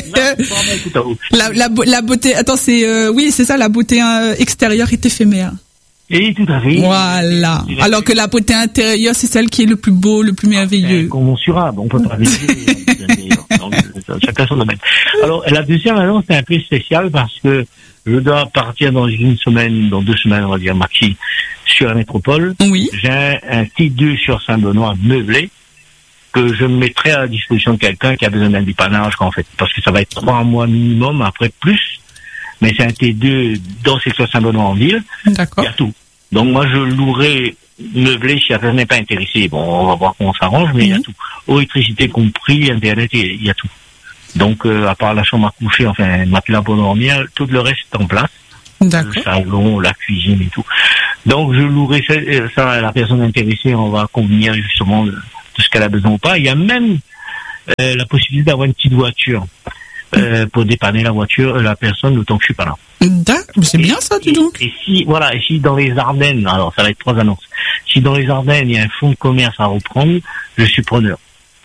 la, la, la beauté, attends, c'est, euh, oui, c'est ça, la beauté euh, extérieure est éphémère. Et tout à fait. Voilà. Alors que la beauté intérieure, c'est celle qui est le plus beau, le plus merveilleux. C'est incommensurable, on peut pas vérifier. Donc, chacun son domaine. Alors, la deuxième annonce, c'est un peu spécial parce que je dois partir dans une semaine, dans deux semaines, on va dire, maxi, sur la métropole. Oui. J'ai un, un T deux sur Saint-Benoît meublé que je mettrai à la disposition de quelqu'un qui a besoin d'un dépannage, en fait, parce que ça va être trois mois minimum, après plus. Mais c'est un T deux dans le secteur Saint-Benoît en ville. D'accord. Il y a tout. Donc moi, je louerai meublé si la personne n'est pas intéressée. Bon, on va voir comment on s'arrange, mais il mmh. y a tout. Électricité compris, Internet, il y a tout. Donc, euh, à part la chambre à coucher, enfin, matelas pour dormir, tout le reste est en place. D'accord. Le salon, la cuisine et tout. Donc, je louerai ça, ça à la personne intéressée. On va convenir justement de, de ce qu'elle a besoin ou pas. Il y a même euh, la possibilité d'avoir une petite voiture euh, pour dépanner la voiture, la personne, le temps que je suis pas là. D'accord. C'est bien ça, dis donc. Et, et si, voilà, et si dans les Ardennes, alors ça va être trois annonces. Si dans les Ardennes, il y a un fonds de commerce à reprendre, je suis preneur.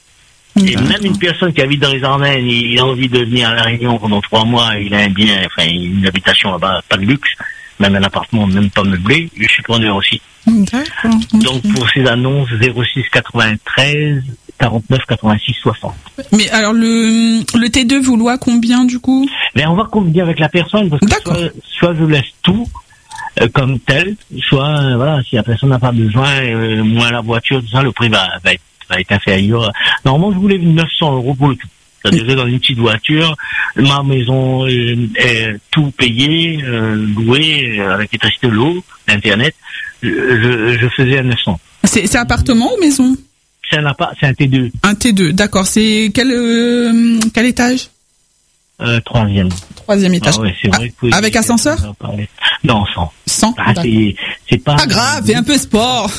Et D'accord. même une personne qui habite dans les Ardennes, il a envie de venir à La Réunion pendant trois mois, il a un bien, enfin une habitation là-bas, pas de luxe, même un appartement même pas meublé, je suis preneur aussi. D'accord. Donc pour ces annonces, zéro six quatre-vingt-treize quarante-neuf quatre-vingt-six soixante. Mais alors le le T deux vous loue combien du coup? Mais on va convenir avec la personne, parce que soit, soit je laisse tout euh, comme tel, soit euh, voilà, si la personne n'a pas besoin, euh, moins la voiture, tout ça, le prix va, va être va être inférieur. Normalement, je voulais neuf cents euros pour le tout. C'est-à-dire dans une petite voiture, ma maison est, est tout payé, euh, loué, avec l'électricité, l'eau, l'internet. Je, je, je faisais à neuf cents. C'est, c'est appartement ou maison? C'est un appart, c'est un T deux. Un T deux, d'accord. C'est quel euh, quel étage? Euh, troisième. Troisième étage. Ah ouais, c'est vrai que ah, avec ascenseur? Non, sans. Sans. Ah, c'est, c'est pas. Pas grave, fais un peu sport.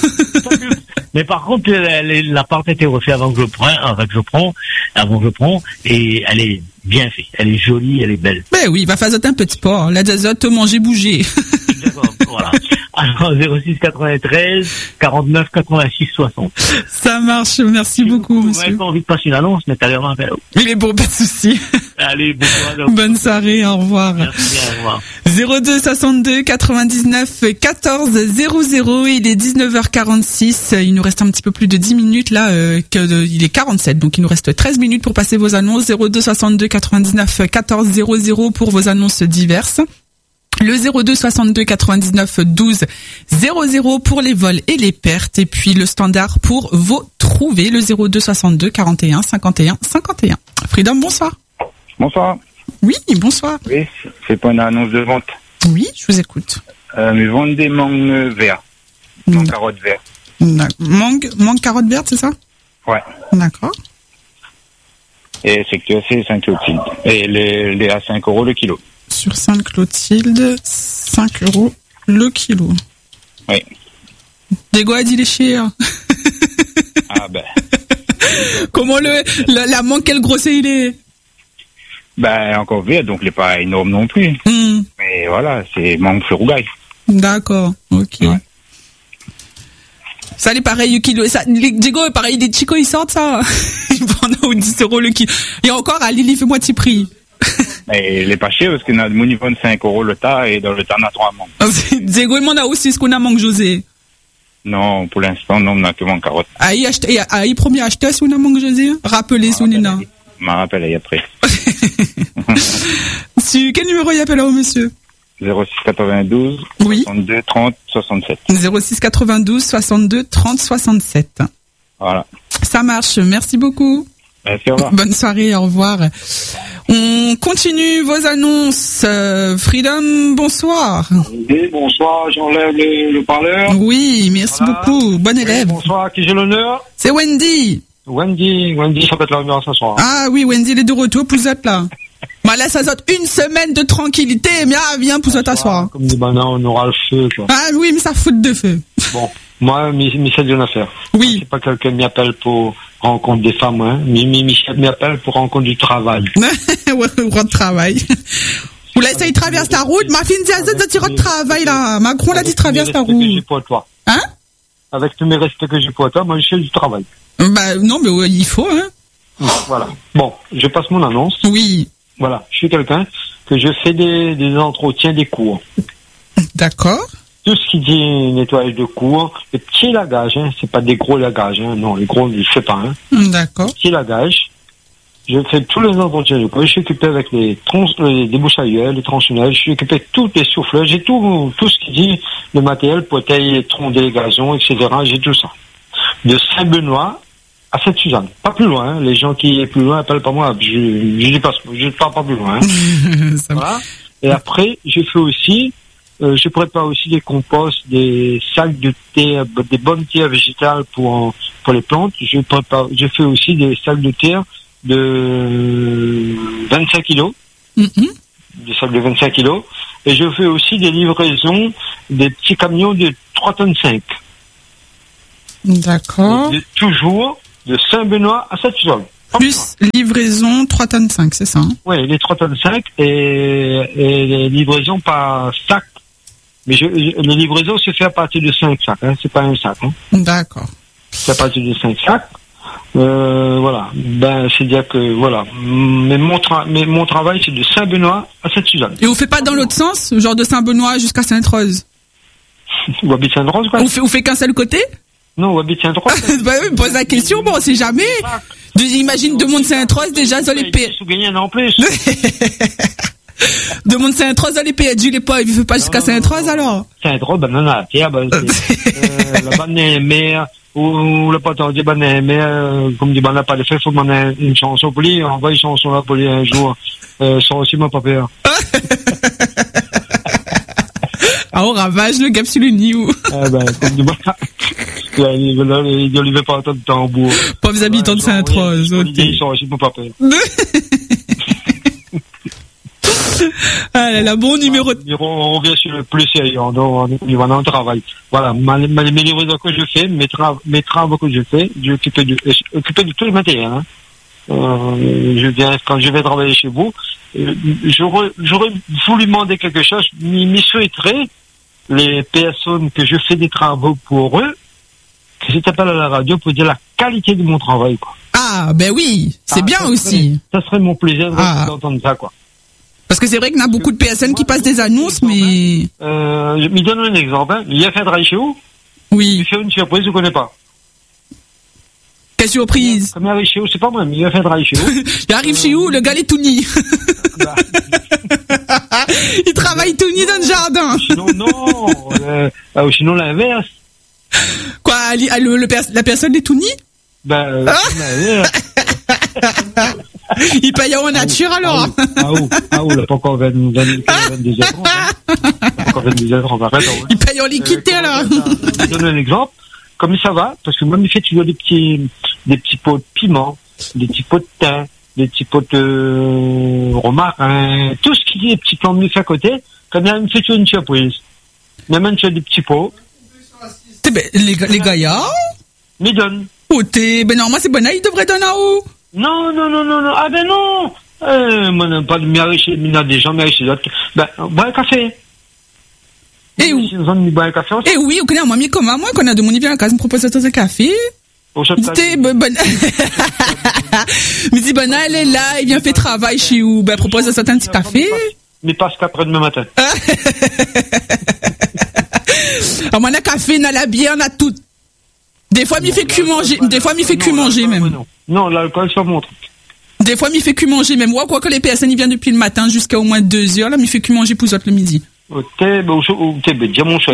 Mais par contre, l'appart a été refait avant que je prenne, avant que je prends, avant que je prends, et elle est bien faite. Elle est jolie, elle est belle. Ben oui, il va faire un peu de sport. La te manger, bouger. D'accord, voilà. Alors, zéro six quatre-vingt-treize quarante-neuf quatre-vingt-six soixante. Ça marche, merci beaucoup, vous monsieur. Vous n'avez pas envie de passer une annonce, mais t'as l'air un appel. Il est bon, pas de souci. Allez, bon courage. Bonne soirée, au revoir. Merci, au revoir. zéro deux soixante-deux quatre-vingt-dix-neuf quatorze zéro zéro, il est dix-neuf heures quarante-six, il nous reste un petit peu plus de dix minutes là, euh, que de, il est quarante-sept, donc il nous reste treize minutes pour passer vos annonces. Zéro deux soixante-deux quatre-vingt-dix-neuf quatorze zéro zéro pour vos annonces diverses. Le zéro deux soixante-deux quatre-vingt-dix-neuf douze zéro zéro pour les vols et les pertes, et puis le standard pour vos trouvés, le zéro deux soixante-deux quarante et un cinquante et un cinquante et un. Freedom, bonsoir. Bonsoir. Oui, bonsoir. Oui, c'est pas une annonce de vente. Oui, je vous écoute. Euh, mais vendent des mangues verts. Mangues carottes vertes. Mangue, mangue carotte verte, c'est ça? Ouais. D'accord. Et c'est que c'est Saint-Clotilde. Et les, les à cinq euros le kilo. Sur Sainte-Clotilde, cinq euros le kilo. Oui. Diego a dit les cher. Ah ben. Comment le, la, la mangue, quel grossé il est? Ben, encore vert, donc il n'est pas énorme non plus. Mm. Mais voilà, c'est mangue flerougaille. D'accord, ok. Ouais. Ça, les pareil, le kilo. Ça, les Diego, pareil, les chicos, ils sortent ça. Ils vendent aux dix euros le kilo. Et encore, à Lille, il fait moitié prix. Mais il est pas cher parce qu'on a mon niveau de cinq euros le tas et dans le tas on a trois mangues. Diego, il m'en a aussi ce qu'on a mangue José. Non, pour l'instant, non, on n'a que mangue carotte. Ah, il achète, ah, il premier acheteur si on a mangue José? Rappelez si on est là. Je m'en rappelle après. Sur quel numéro il appelle là, monsieur? zéro six quatre-vingt-douze oui. soixante-deux trente soixante-sept. zéro six quatre-vingt-douze soixante-deux trente soixante-sept. Voilà. Ça marche, merci beaucoup. Merci, au revoir. Bonne soirée, au revoir. On continue vos annonces. Euh, Freedom, bonsoir. Oui, bonsoir, j'enlève le, le parleur. Oui, merci voilà. beaucoup. Bon élève. Oui, bonsoir, qui j'ai l'honneur? C'est Wendy. Wendy, Wendy, ça peut être l'ambiance ce soir. Ah oui, Wendy, elle est de retour, poussette là. Bah là, ça saute une semaine de tranquillité, mais ah, viens, pousse t'asseoir. Comme dit, bah non, on aura le feu, quoi. Ah oui, mais ça fout de feu. Bon, moi, Michel vient à faire. Oui. C'est pas quelqu'un qui m'appelle pour rencontre des femmes, hein. Mais Michel m'appelle pour rencontre du travail. Ouais, de travail. Ou là, ça, il traverse la route. Ma fille dit, ah, tu de travail, là. Macron l'a dit, traverse la route. J'ai pour toi. Hein? Avec tous mes respects que j'ai pour toi, moi, je fais du travail. Bah, non, mais ouais, il faut, hein. Voilà. Bon, je passe mon annonce. Oui. Voilà. Je suis quelqu'un que je fais des, des entretiens des cours. D'accord. Tout ce qui dit nettoyage de cours, les petits lagages, hein, c'est pas des gros lagages, hein, non, les gros, je sais pas, hein. D'accord. Petits lagages, Je fais tous les entretiens du poste. Je suis occupé avec les, troncs, les débouchailleurs, les tronçonneuses. Je suis occupé de toutes les souffleuses. J'ai tout, tout ce qui dit le matériel pour tailler, troncer les gazons, et cetera. J'ai tout ça. De Saint-Benoît à Sainte-Suzanne. Pas plus loin. Les gens qui sont plus loin appellent pas moi. Je, je dis pas, je pars pas plus loin. Voilà. Et après, je fais aussi, euh, je prépare aussi des composts, des sacs de terre, des bonnes terres végétales pour, pour les plantes. Je prépare, je fais aussi des sacs de terre de vingt-cinq kilos, mm-hmm. des sacs de vingt-cinq kilos, et je fais aussi des livraisons des petits camions de trois tonnes cinq. D'accord. De, toujours de Saint-Benoît à Sainte-Suzanne. Plus livraison trois tonnes cinq, c'est ça, hein? Oui, les trois tonnes cinq et, et les livraisons par sac. Mais je, je, les livraisons se fait à partir de cinq sacs, hein, c'est pas un sac. Hein. D'accord. C'est à partir de cinq sacs. Euh, voilà. Ben, c'est-à-dire que, voilà. Mais mon, tra- mais mon travail, c'est de Saint-Benoît à Sainte-Suzanne. Et vous faites pas dans l'autre sens, genre de Saint-Benoît jusqu'à Sainte-Rose? Ou habite Sainte-Rose, quoi. Vous faites, vous faites qu'un seul côté? Non, ou habite Sainte-Rose. Bah oui, pose la question, bon, on sait jamais. De, imagine de Mont-Sainte-Rose, déjà, dans les P. En plus. De Mont-Sainte-Rose, dans les P. Du les pas, il ne fait pas jusqu'à Sainte-Rose, alors? Sainte-Rose, ben, non, non, tiens, ben, c'est, euh, la bonne mère, ou le pote dit, ben, mais, euh, comme dit, ben, n'a pas de fait, faut demander une chanson pour lui, on envoie une chanson là pour lui un jour, euh, sans aussi mon papa. Ah, on ravage le gap sur le niou. Ah, ben, comme dit, ben, il ne veut pas entendre de tambour. Pauvres habitants de Sainte-Rose. Ils sont aussi mon papa. Ah là là, bon numéro. On revient sur le plus sérieux, on, on, on, on travaille. Voilà, ma, ma, mes livraisons que je fais, mes, tra- mes travaux que je fais, je suis occupé de, occupé de tout le matériel. Hein. Euh, je viens, quand je vais travailler chez vous, euh, j'aurais, j'aurais voulu demander quelque chose, mais je souhaiterais les personnes que je fais des travaux pour eux, que je t'appelle à la radio pour dire la qualité de mon travail, quoi. Ah, ben oui, c'est ah, bien ça aussi. Serait, ça serait mon plaisir ah. d'entendre ça, quoi. Parce que c'est vrai qu'il y a beaucoup de P S N qui passent des annonces, mais... Euh, je me donne un exemple, hein. Il y a fait un travail chez vous. Oui. Il fait une surprise, je ne connais pas. Quelle surprise? Comme il arrive chez vous, c'est pas moi, mais il a fait un travail chez vous. Il arrive euh... chez vous, le gars est tout nu. Bah. Il travaille tout nu dans le jardin. Sinon, non. Euh, euh, sinon, l'inverse. Quoi, le, le, la personne est tout nu? Ben, euh, ah. Il paye en nature alors. Ah ou, ah ou, il n'a pas encore vingt-deux heures. Pas encore vingt-deux heures, on va arrêter. Il paye en liquidité alors. Je donne un exemple. Comme ça va, parce que moi, il fait toujours des petits, des petits pots de piment, des petits pots de thym, des petits pots de romarin, tout ce qui est petits plants de fait à côté. Comme il me fait toujours une surprise. Il m'amène sur des petits pots. Ben, les, les gaillards? Me donne. Oh, t'es, ben, normalement, c'est bon, il devrait donner à où? Non, non, non, non, non. Ah, ben, non. Euh, moi, n'a pas de mérite, il y a des gens méritent chez d'autres. Ben, bois un café. Et où? Et oui, on connaît un ami comme moi, qu'on a demandé bien à la case, me propose de un café. C'était, ben, ben, me dit, ben, elle est là, il vient faire travail chez où? Ben, propose de un petit café. Mais passe qu'après demain matin. Alors, moi, on a café, on a la bière, on a tout. Des fois, m'y fait que manger, des fois, m'y fait que manger même. Non, non, l'alcool, ça montre. Des fois, m'y fait que manger même. Moi, quoi que les P S N, ils viennent depuis le matin jusqu'à au moins deux heures, là, m'y fait que manger pour autres le midi. Ok, ben, ok, ben, dis mon choix.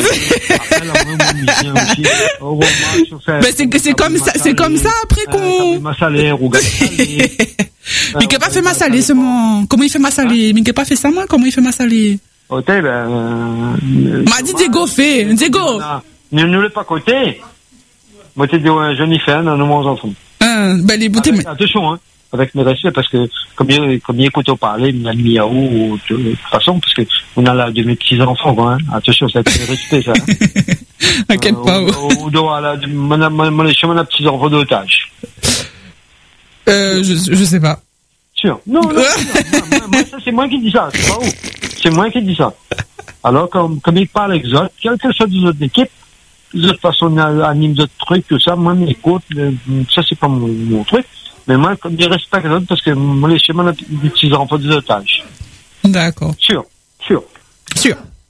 Ben, c'est, c'est comme ça, c'est comme ça, après qu'on... Ma salaire, ou Mais qu'il n'a pas fait ma salée, seulement. Comment il fait ma salée? Mais qu'il n'a pas fait ça, moi? Comment il fait ma salée? Ok, ben, m'a dit Diego, fait, Diego. Ne nous l'ai pas côté. Moi, t'es dit, ouais, Jennifer, nous, mon enfant. Euh, ben, les bouteilles. Attention, hein. Avec mes respects, parce que comme il, comme il écoute parler, il m'a mis à haut de toute façon, parce que on a là de mes petits enfants, quoi, hein. Attention, ça a été respect, ça. T'inquiète euh, pas. Ou dans la, mon, mon, mon, mon petit enfant d'otage. Euh, je, je sais pas. Sûr. Non, non, non, moi, moi, ça, c'est moi qui dis ça, c'est pas où. C'est moi qui dis ça. Alors, comme, comme il parle avec les autres, quelle que soit des autres équipes, de toute façon, on anime d'autres trucs, tout ça, moi, mes écoute, ça, c'est pas mon, mon truc. Mais moi, comme je respecte les autres, parce que moi, les schémas des petits enfants des otages. D'accord. Sûr, sûr. Sûr.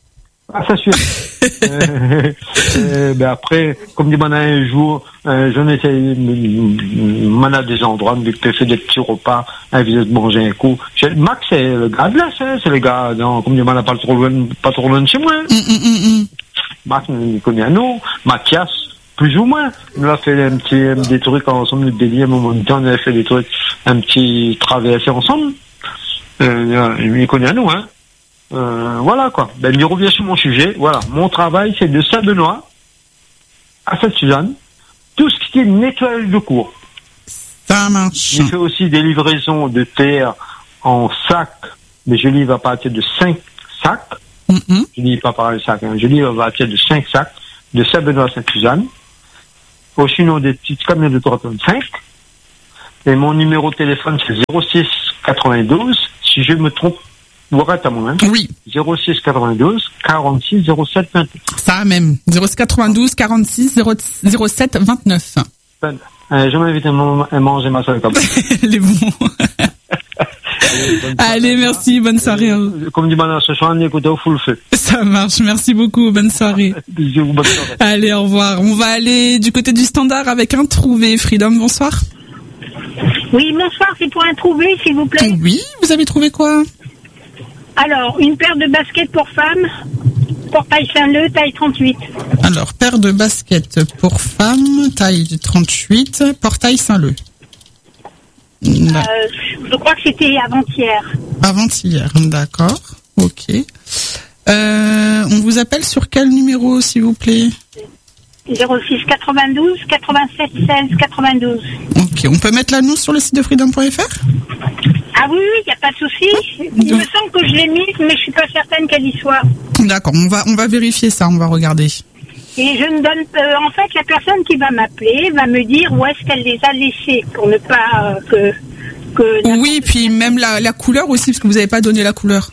Ah, ça suffit. euh, euh, ben après, comme dit Mana un jour, euh, j'en étais, Mana des endroits, me fait des petits repas, un visite de manger un coup. J'ai- Max, c'est le gars de là, c'est, c'est le gars, non, comme dit Mana, pas trop loin, pas trop loin de chez moi. Mm, mm, mm, mm. Max, il connaît un nom. Mathias, plus ou moins. On a fait un petit, des trucs ensemble, le délire, à un moment donné, on avait fait des trucs, un petit traversé ensemble. Euh, il connaît un nom, hein. Euh, voilà quoi. Ben, il revient sur mon sujet. Voilà, mon travail c'est de Saint-Benoît à Sainte-Suzanne, tout ce qui est nettoyage de cours. Ça marche. Je fais aussi des livraisons de terre en sac, mais je livre à partir de cinq sacs. Mm-hmm. Je livre pas par les sacs, hein. Je livre à partir de cinq sacs de Saint-Benoît à Sainte-Suzanne. Ou sinon des petites camions de trois tonnes cinq. Et mon numéro de téléphone c'est zéro six quatre-vingt-douze. Si je me trompe, vous arrêtez à moi, hein. Oui. zéro six quatre-vingt-douze quarante-six zéro sept vingt-neuf. Ça même. zéro six quatre-vingt-douze quarante-six zéro sept vingt-neuf. Ben, euh, je m'invite à, man- à manger ma soirée comme ça. Les bons. Allez, merci, bonne soirée. Comme dit Mana, ce soir, on écoute au full feu. Ça marche, merci beaucoup, bonne soirée. Bisous, bonne soirée. Allez, au revoir. On va aller du côté du standard avec un trouvé. Freedom, bonsoir. Oui, bonsoir, c'est pour un trouvé, s'il vous plaît. Oui, vous avez trouvé quoi? Alors, une paire de baskets pour femmes, pour taille Saint-Leu, taille trente-huit. Alors, paire de baskets pour femmes, taille trente-huit, portail Saint-Leu. Euh, je crois que c'était avant-hier. Avant-hier, d'accord. Ok. Euh, on vous appelle sur quel numéro, s'il vous plaît? zéro six quatre-vingt-douze quatre-vingt-sept seize quatre-vingt-douze. Ok, on peut mettre l'annonce sur le site de freedom point f r? Ah oui, oui, il n'y a pas de souci. Il me semble que je l'ai mise, mais je suis pas certaine qu'elle y soit. D'accord, on va, on va vérifier ça, on va regarder. Et je ne donne... euh, en fait, la personne qui va m'appeler va me dire où est-ce qu'elle les a laissées, pour ne pas euh, que... que Oui, puis même la, la couleur aussi, parce que vous n'avez pas donné la couleur.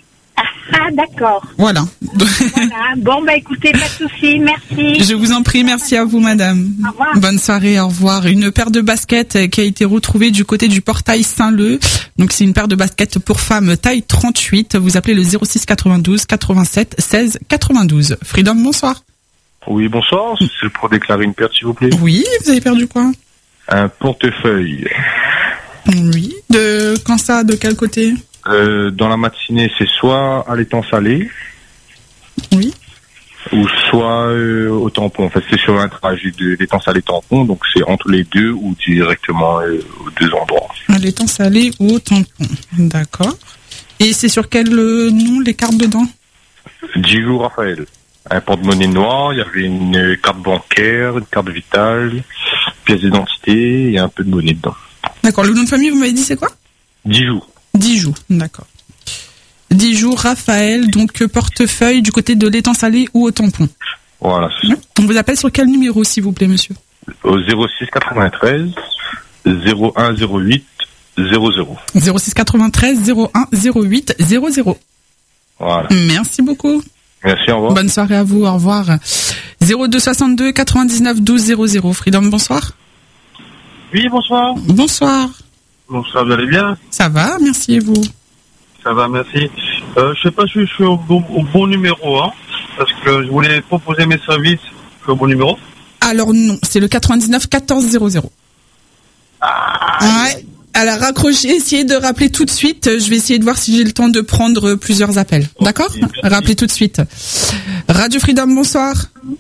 Ah, d'accord. Voilà. Voilà. Bon, bah écoutez, pas de souci, merci. Je vous en prie, merci à vous, madame. Au revoir. Bonne soirée, au revoir. Une paire de baskets qui a été retrouvée du côté du portail Saint-Leu. Donc, c'est une paire de baskets pour femmes taille trente-huit. Vous appelez le zéro six quatre-vingt-douze quatre-vingt-sept seize quatre-vingt-douze. Freedom, bonsoir. Oui, bonsoir. C'est pour déclarer une perte, s'il vous plaît. Oui, vous avez perdu quoi? Un portefeuille. Oui. De quand ça? De quel côté? Euh, dans la matinée, c'est soit à l'étang salé. Oui. Ou soit euh, au tampon. En fait, c'est sur un trajet de l'étang salé tampon, donc c'est entre les deux ou directement euh, aux deux endroits. À l'étang salé ou au tampon. D'accord. Et c'est sur quel euh, nom les cartes dedans? Djigou Raphaël. Un porte-monnaie noir, il y avait une carte bancaire, une carte vitale, pièce d'identité et un peu de monnaie dedans. D'accord. Le nom de famille, vous m'avez dit c'est quoi? Djigou. Dix jours, d'accord. Dix jours, Raphaël, donc euh, portefeuille du côté de l'étang salé ou au tampon. Voilà. On vous appelle sur quel numéro, s'il vous plaît, monsieur? Au zéro six quatre-vingt-treize zéro un zéro huit zéro zéro. zéro six quatre-vingt-treize zéro un zéro huit zéro zéro. Voilà. Merci beaucoup. Merci, au revoir. Bonne soirée à vous, au revoir. zéro deux soixante-deux quatre-vingt-dix-neuf douze zéro zéro. Freedom, bonsoir. Oui, bonsoir. Bonsoir. Bonsoir, vous allez bien? Ça va, merci et vous? Ça va, merci. Euh, je sais pas si je suis au bon, au bon numéro, hein, parce que je voulais proposer mes services. Je suis au bon numéro? Alors non, c'est le quatre-vingt-dix-neuf quatorze zéro zéro. Ah, ouais. Alors raccrochez, essayez de rappeler tout de suite. Je vais essayer de voir si j'ai le temps de prendre plusieurs appels. D'accord? Rappelez tout de suite. Radio Freedom, bonsoir.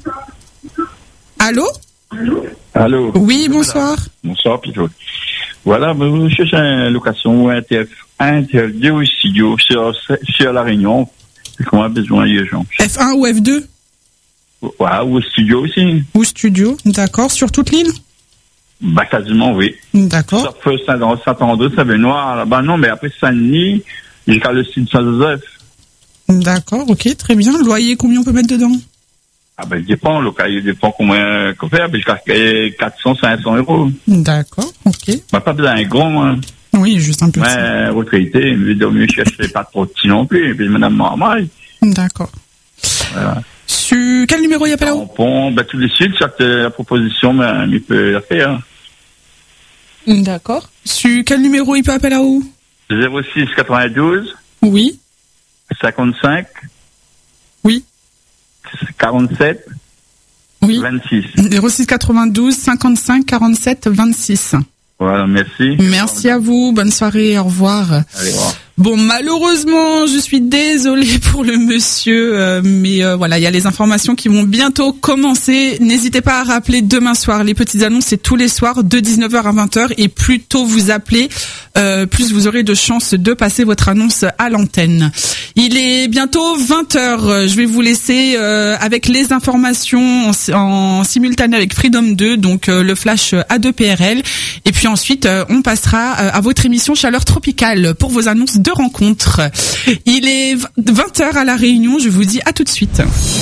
Allô? Allô? Oui, bonsoir. Bonsoir, Pitot. Voilà, je cherche une location un T F un, T F deux ou studio sur, sur La Réunion. Comment a besoin de gens? F un ou F deux? Ouais, ou studio aussi. Ou studio, d'accord. Sur toute l'île? Bah, quasiment, oui. D'accord. Sauf Saint-André, Saint-Benoît, là-bas, non, mais après Saint-Denis, jusqu'à le site Saint-Joseph. D'accord, ok, très bien. Loyer, combien on peut mettre dedans? Ah ben, il dépend, le loyer dépend combien qu'on fait, jusqu'à quatre cents, cinq cents euros. D'accord, ok. Bah, pas besoin d'un grand, hein. Oui, juste un peu. Mais, retraité, mais de mieux chercher pas trop petit non plus, et puis madame normal. D'accord. Voilà. Sur quel numéro il appelle là-haut? Bon, ben, tout de suite, cette la proposition, ben, il peut la faire. D'accord. Sur quel numéro il peut appeler là-haut? zéro six quatre-vingt-douze. Oui. cinquante-cinq. Oui. quarante-sept Oui. vingt-six. zéro six quatre-vingt-douze cinquante-cinq quarante-sept vingt-six. Voilà, merci. Merci à vous, bonne soirée, au revoir. Allez, au revoir. Bon, malheureusement, je suis désolée pour le monsieur, euh, mais euh, voilà, il y a les informations qui vont bientôt commencer. N'hésitez pas à rappeler demain soir. Les petites annonces, c'est tous les soirs de dix-neuf heures à vingt heures, et plus tôt vous appelez, euh, plus vous aurez de chances de passer votre annonce à l'antenne. Il est bientôt vingt heures. Je vais vous laisser euh, avec les informations en, en simultané avec Freedom deux, donc euh, le flash A deux P R L, et puis ensuite euh, on passera euh, à votre émission Chaleur Tropicale pour vos annonces de rencontres. Il est vingt heures à La Réunion, je vous dis à tout de suite.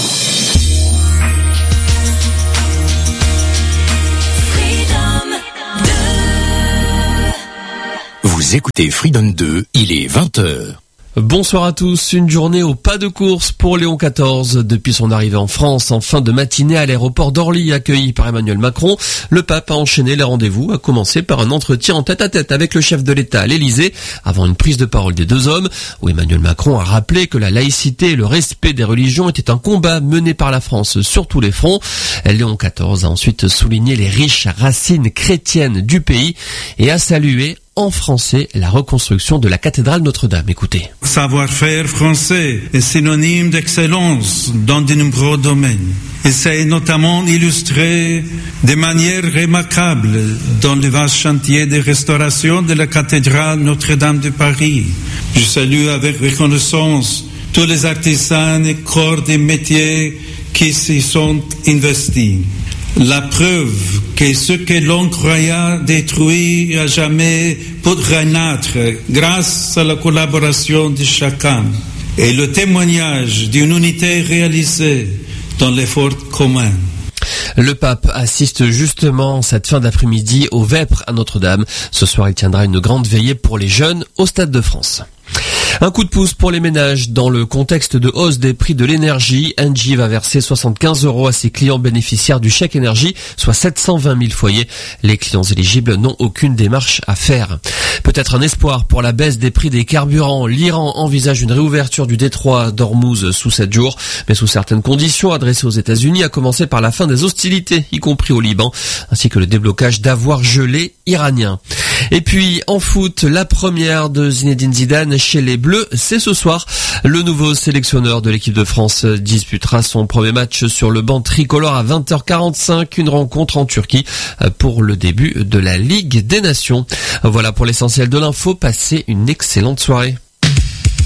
Vous écoutez Freedom deux, il est vingt heures. Bonsoir à tous, une journée au pas de course pour Léon quatorze. Depuis son arrivée en France en fin de matinée à l'aéroport d'Orly, accueilli par Emmanuel Macron, le pape a enchaîné les rendez-vous, à commencer par un entretien en tête-à-tête avec le chef de l'État à l'Élysée, avant une prise de parole des deux hommes, où Emmanuel Macron a rappelé que la laïcité et le respect des religions était un combat mené par la France sur tous les fronts. Léon quatorze a ensuite souligné les riches racines chrétiennes du pays et a salué en français la reconstruction de la cathédrale Notre-Dame. Écoutez. Savoir-faire français est synonyme d'excellence dans de nombreux domaines. Il s'est notamment illustré de manière remarquable dans le vaste chantier de restauration de la cathédrale Notre-Dame de Paris. Je salue avec reconnaissance tous les artisans et corps des métiers qui s'y sont investis. La preuve que ce que l'on croyait détruit à jamais peut renaître grâce à la collaboration de chacun et le témoignage d'une unité réalisée dans l'effort commun. Le pape assiste justement cette fin d'après-midi au Vêpres à Notre-Dame. Ce soir, il tiendra une grande veillée pour les jeunes au Stade de France. Un coup de pouce pour les ménages. Dans le contexte de hausse des prix de l'énergie, Engie va verser soixante-quinze euros à ses clients bénéficiaires du chèque énergie, soit sept cent vingt mille foyers. Les clients éligibles n'ont aucune démarche à faire. Peut-être un espoir pour la baisse des prix des carburants. L'Iran envisage une réouverture du détroit d'Ormuz sous sept jours, mais sous certaines conditions adressées aux États-Unis, à commencer par la fin des hostilités, y compris au Liban, ainsi que le déblocage d'avoirs gelés iraniens. Et puis, en foot, la première de Zinedine Zidane chez les Bleus, c'est ce soir. Le nouveau sélectionneur de l'équipe de France disputera son premier match sur le banc tricolore à vingt heures quarante-cinq, une rencontre en Turquie pour le début de la Ligue des Nations. Voilà pour l'essentiel de l'info, passez une excellente soirée.